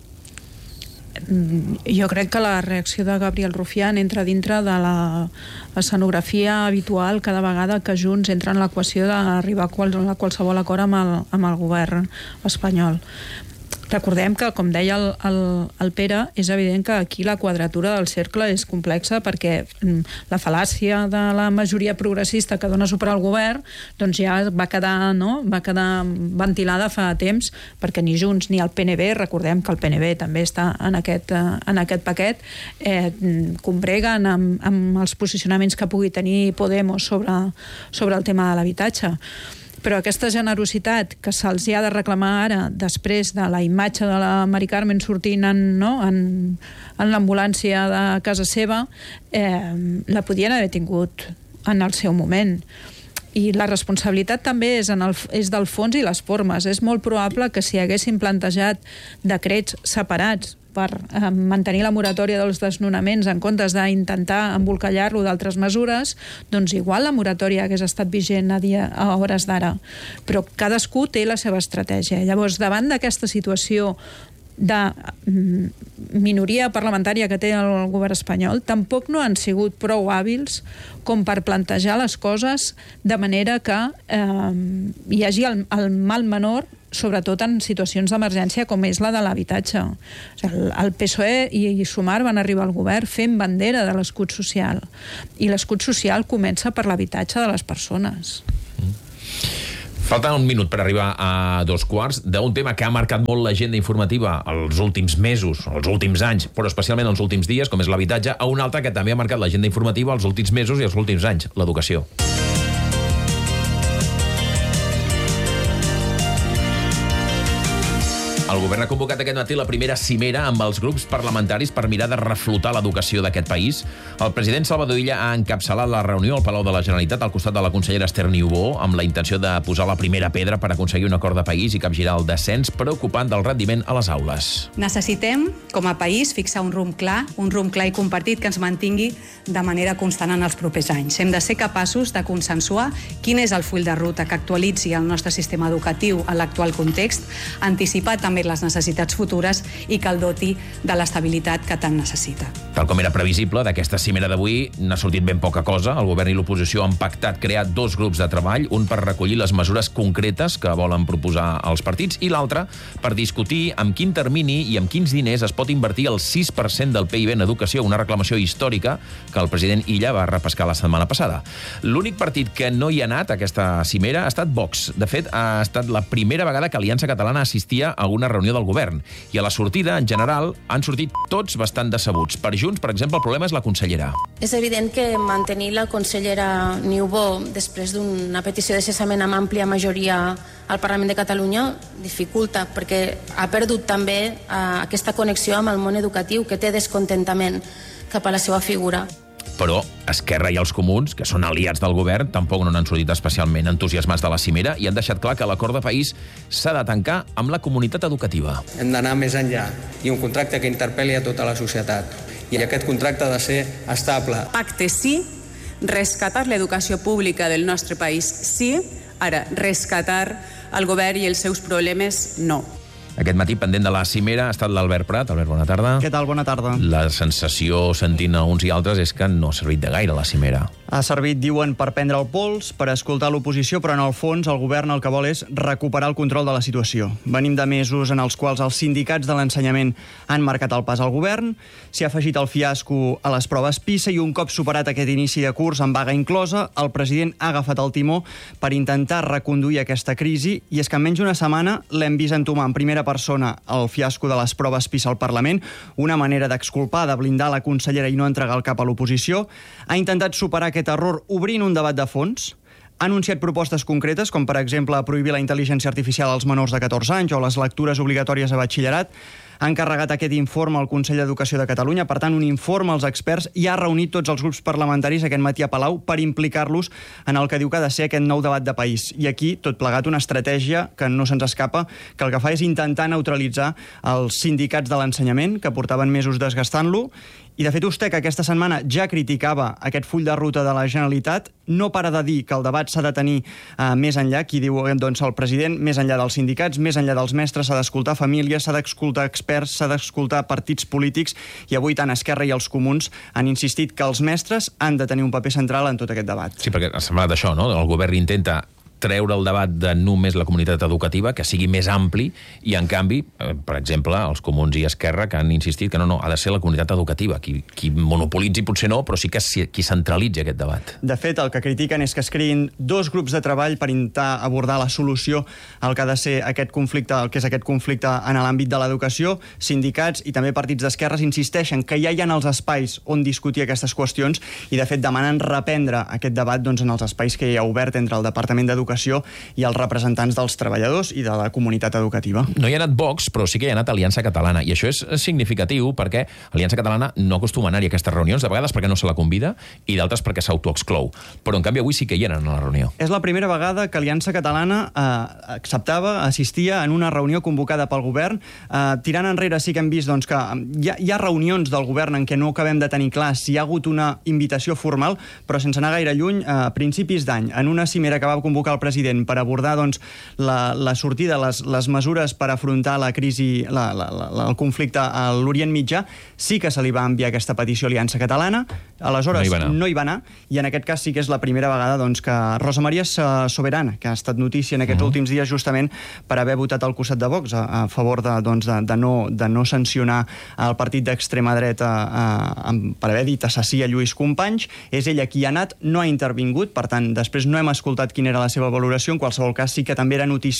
Jo crec que la reacció de Gabriel Rufián entra dintre de l'escenografia habitual cada vegada que Junts entra en l'equació d'arribar a qualsevol acord amb el govern espanyol. Recordem que, com deia el Pere, és evident que aquí la quadratura del cercle és complexa perquè la fal·làcia de la majoria progressista que dona suport al govern doncs ja va quedar ventilada fa temps, perquè ni Junts ni el PNB, recordem que el PNB també està en aquest paquet, combreguen amb els posicionaments que pugui tenir Podemos sobre el tema de l'habitatge. Però aquesta generositat que se'ls ha de reclamar ara, després de la imatge de la Mari Carmen sortint en l'ambulància de casa seva, la podien haver tingut en el seu moment. I la responsabilitat també és del fons i les formes. És molt probable que si haguessin plantejat decrets separats per mantenir la moratòria dels desnonaments en comptes d'intentar embolcallar-lo d'altres mesures, doncs igual la moratòria hagués estat vigent a hores d'ara. Però cadascú té la seva estratègia. Llavors, davant d'aquesta situació de minoria parlamentària que té el govern espanyol, tampoc no han sigut prou hàbils com per plantejar les coses de manera que hi hagi el mal menor, sobretot en situacions d'emergència com és la de l'habitatge. El PSOE i Sumar van arribar al govern fent bandera de l'escut social, i l'escut social comença per l'habitatge de les persones. Falta un minut per arribar a 2:15 d'un tema que ha marcat molt l'agenda informativa els últims mesos, els últims anys, però especialment els últims dies, com és l'habitatge, a un altre que també ha marcat l'agenda informativa els últims mesos i els últims anys, l'educació. El govern ha convocat aquest matí la primera cimera amb els grups parlamentaris per mirar de reflotar l'educació d'aquest país. El president Salvador Illa ha encapçalat la reunió al Palau de la Generalitat al costat de la consellera Esther Niubó amb la intenció de posar la primera pedra per aconseguir un acord de país i capgirar el descens preocupant del rendiment a les aules. Necessitem, com a país, fixar un rumb clar i compartit que ens mantingui de manera constant en els propers anys. Hem de ser capaços de consensuar quin és el full de ruta que actualitzi el nostre sistema educatiu en l'actual context, anticipar també les necessitats futures i que el doti de l'estabilitat que tant necessita. Tal com era previsible, d'aquesta cimera d'avui n'ha sortit ben poca cosa. El govern i l'oposició han pactat crear 2 grups de treball, un per recollir les mesures concretes que volen proposar els partits i l'altre per discutir amb quin termini i amb quins diners es pot invertir el 6% del PIB en educació, una reclamació històrica que el president Illa va repescar la setmana passada. L'únic partit que no hi ha anat a aquesta cimera ha estat Vox. De fet, ha estat la primera vegada que Aliança Catalana assistia a una reunió del govern. I a la sortida, en general, han sortit tots bastant decebuts. Per Junts, per exemple, el problema és la consellera. És evident que mantenir la consellera Niubó després d'una petició de cessament amb àmplia majoria al Parlament de Catalunya dificulta, perquè ha perdut també aquesta connexió amb el món educatiu, que té descontentament cap a la seva figura. Però Esquerra i els Comuns, que són aliats del govern, tampoc no n'han sortit especialment entusiasmats de la cimera i han deixat clar que l'acord de país s'ha de tancar amb la comunitat educativa. Hem d'anar més enllà i un contracte que interpel·li a tota la societat. I aquest contracte ha de ser estable. Pacte sí, rescatar l'educació pública del nostre país sí, ara rescatar el govern i els seus problemes no. Aquest matí, pendent de la cimera, ha estat l'Albert Prat. Albert, bona tarda. Què tal? Bona tarda. La sensació, sentint a uns i altres, és que no ha servit de gaire la cimera. Ha servit, diuen, per prendre el pols, per escoltar l'oposició, però en el fons el govern el que vol és recuperar el control de la situació. Venim de mesos en els quals els sindicats de l'ensenyament han marcat el pas al govern, s'hi ha afegit el fiasco a les proves PISA i un cop superat aquest inici de curs amb vaga inclosa, el president ha agafat el timó per intentar reconduir aquesta crisi i és que en menys d'una setmana l'hem vist entomar en primera persona el fiasco de les proves PISA al Parlament, una manera d'exculpar, de blindar la consellera i no entregar el cap a l'oposició. Ha intentat superar aquest error obrint un debat de fons, ha anunciat propostes concretes, com per exemple prohibir la intel·ligència artificial als menors de 14 anys o les lectures obligatòries a batxillerat. Ha encarregat aquest informe al Consell d'Educació de Catalunya, per tant, un informe als experts, i ha reunit tots els grups parlamentaris aquest matí a Palau per implicar-los en el que diu que ha de ser aquest nou debat de país. I aquí, tot plegat, una estratègia que no se'ns escapa, que el que fa és intentar neutralitzar els sindicats de l'ensenyament, que portaven mesos desgastant-lo. I, de fet, USTEC aquesta setmana ja criticava aquest full de ruta de la Generalitat. No para de dir que el debat s'ha de tenir més enllà, qui diu doncs, el president, més enllà dels sindicats, més enllà dels mestres, s'ha d'escoltar famílies, s'ha d'escoltar experts, s'ha d'escoltar partits polítics, i avui tant Esquerra i els Comuns han insistit que els mestres han de tenir un paper central en tot aquest debat. Sí, perquè ha semblat això, no? El govern intenta treure el debat de només la comunitat educativa, que sigui més ampli, i en canvi, per exemple, els Comuns i Esquerra, que han insistit que no, ha de ser la comunitat educativa. Qui monopolitzi potser no, però sí que qui centralitzi aquest debat. De fet, el que critiquen és que es creïn dos grups de treball per intentar abordar la solució al que ha de ser aquest conflicte, el que és aquest conflicte en l'àmbit de l'educació. Sindicats i també partits d'esquerres insisteixen que ja hi ha els espais on discutir aquestes qüestions i, de fet, demanen reprendre aquest debat doncs, en els espais que hi ha obert entre el Departament d'Educació i els representants dels treballadors i de la comunitat educativa. No hi ha anat Vox, però sí que hi ha anat Aliança Catalana, i això és significatiu perquè Aliança Catalana no acostuma a anar-hi a aquestes reunions, de vegades perquè no se la convida i d'altres perquè s'autoexclou. Però en canvi avui sí que hi eren a la reunió. És la primera vegada que Aliança Catalana assistia en una reunió convocada pel govern. Tirant enrere sí que hem vist doncs, que hi ha reunions del govern en què no acabem de tenir clar si hi ha hagut una invitació formal, però sense anar gaire lluny, a principis d'any, en una cimera que va convocar el president per abordar doncs, la sortida, les mesures per afrontar la crisi, el conflicte a l'Orient Mitjà, sí que se li va enviar aquesta petició a Aliança Catalana. Aleshores no hi va anar, i en aquest cas sí que és la primera vegada doncs, que Rosa Maria Soberana, que ha estat notícia en aquests últims dies justament per haver votat al costat de Vox a favor de no sancionar el partit d'extrema dreta per haver dit assassí a Lluís Companys. És ella qui ha anat, no ha intervingut, per tant, després no hem escoltat quina era la seva valoració. En qualsevol cas, sí que també era notícia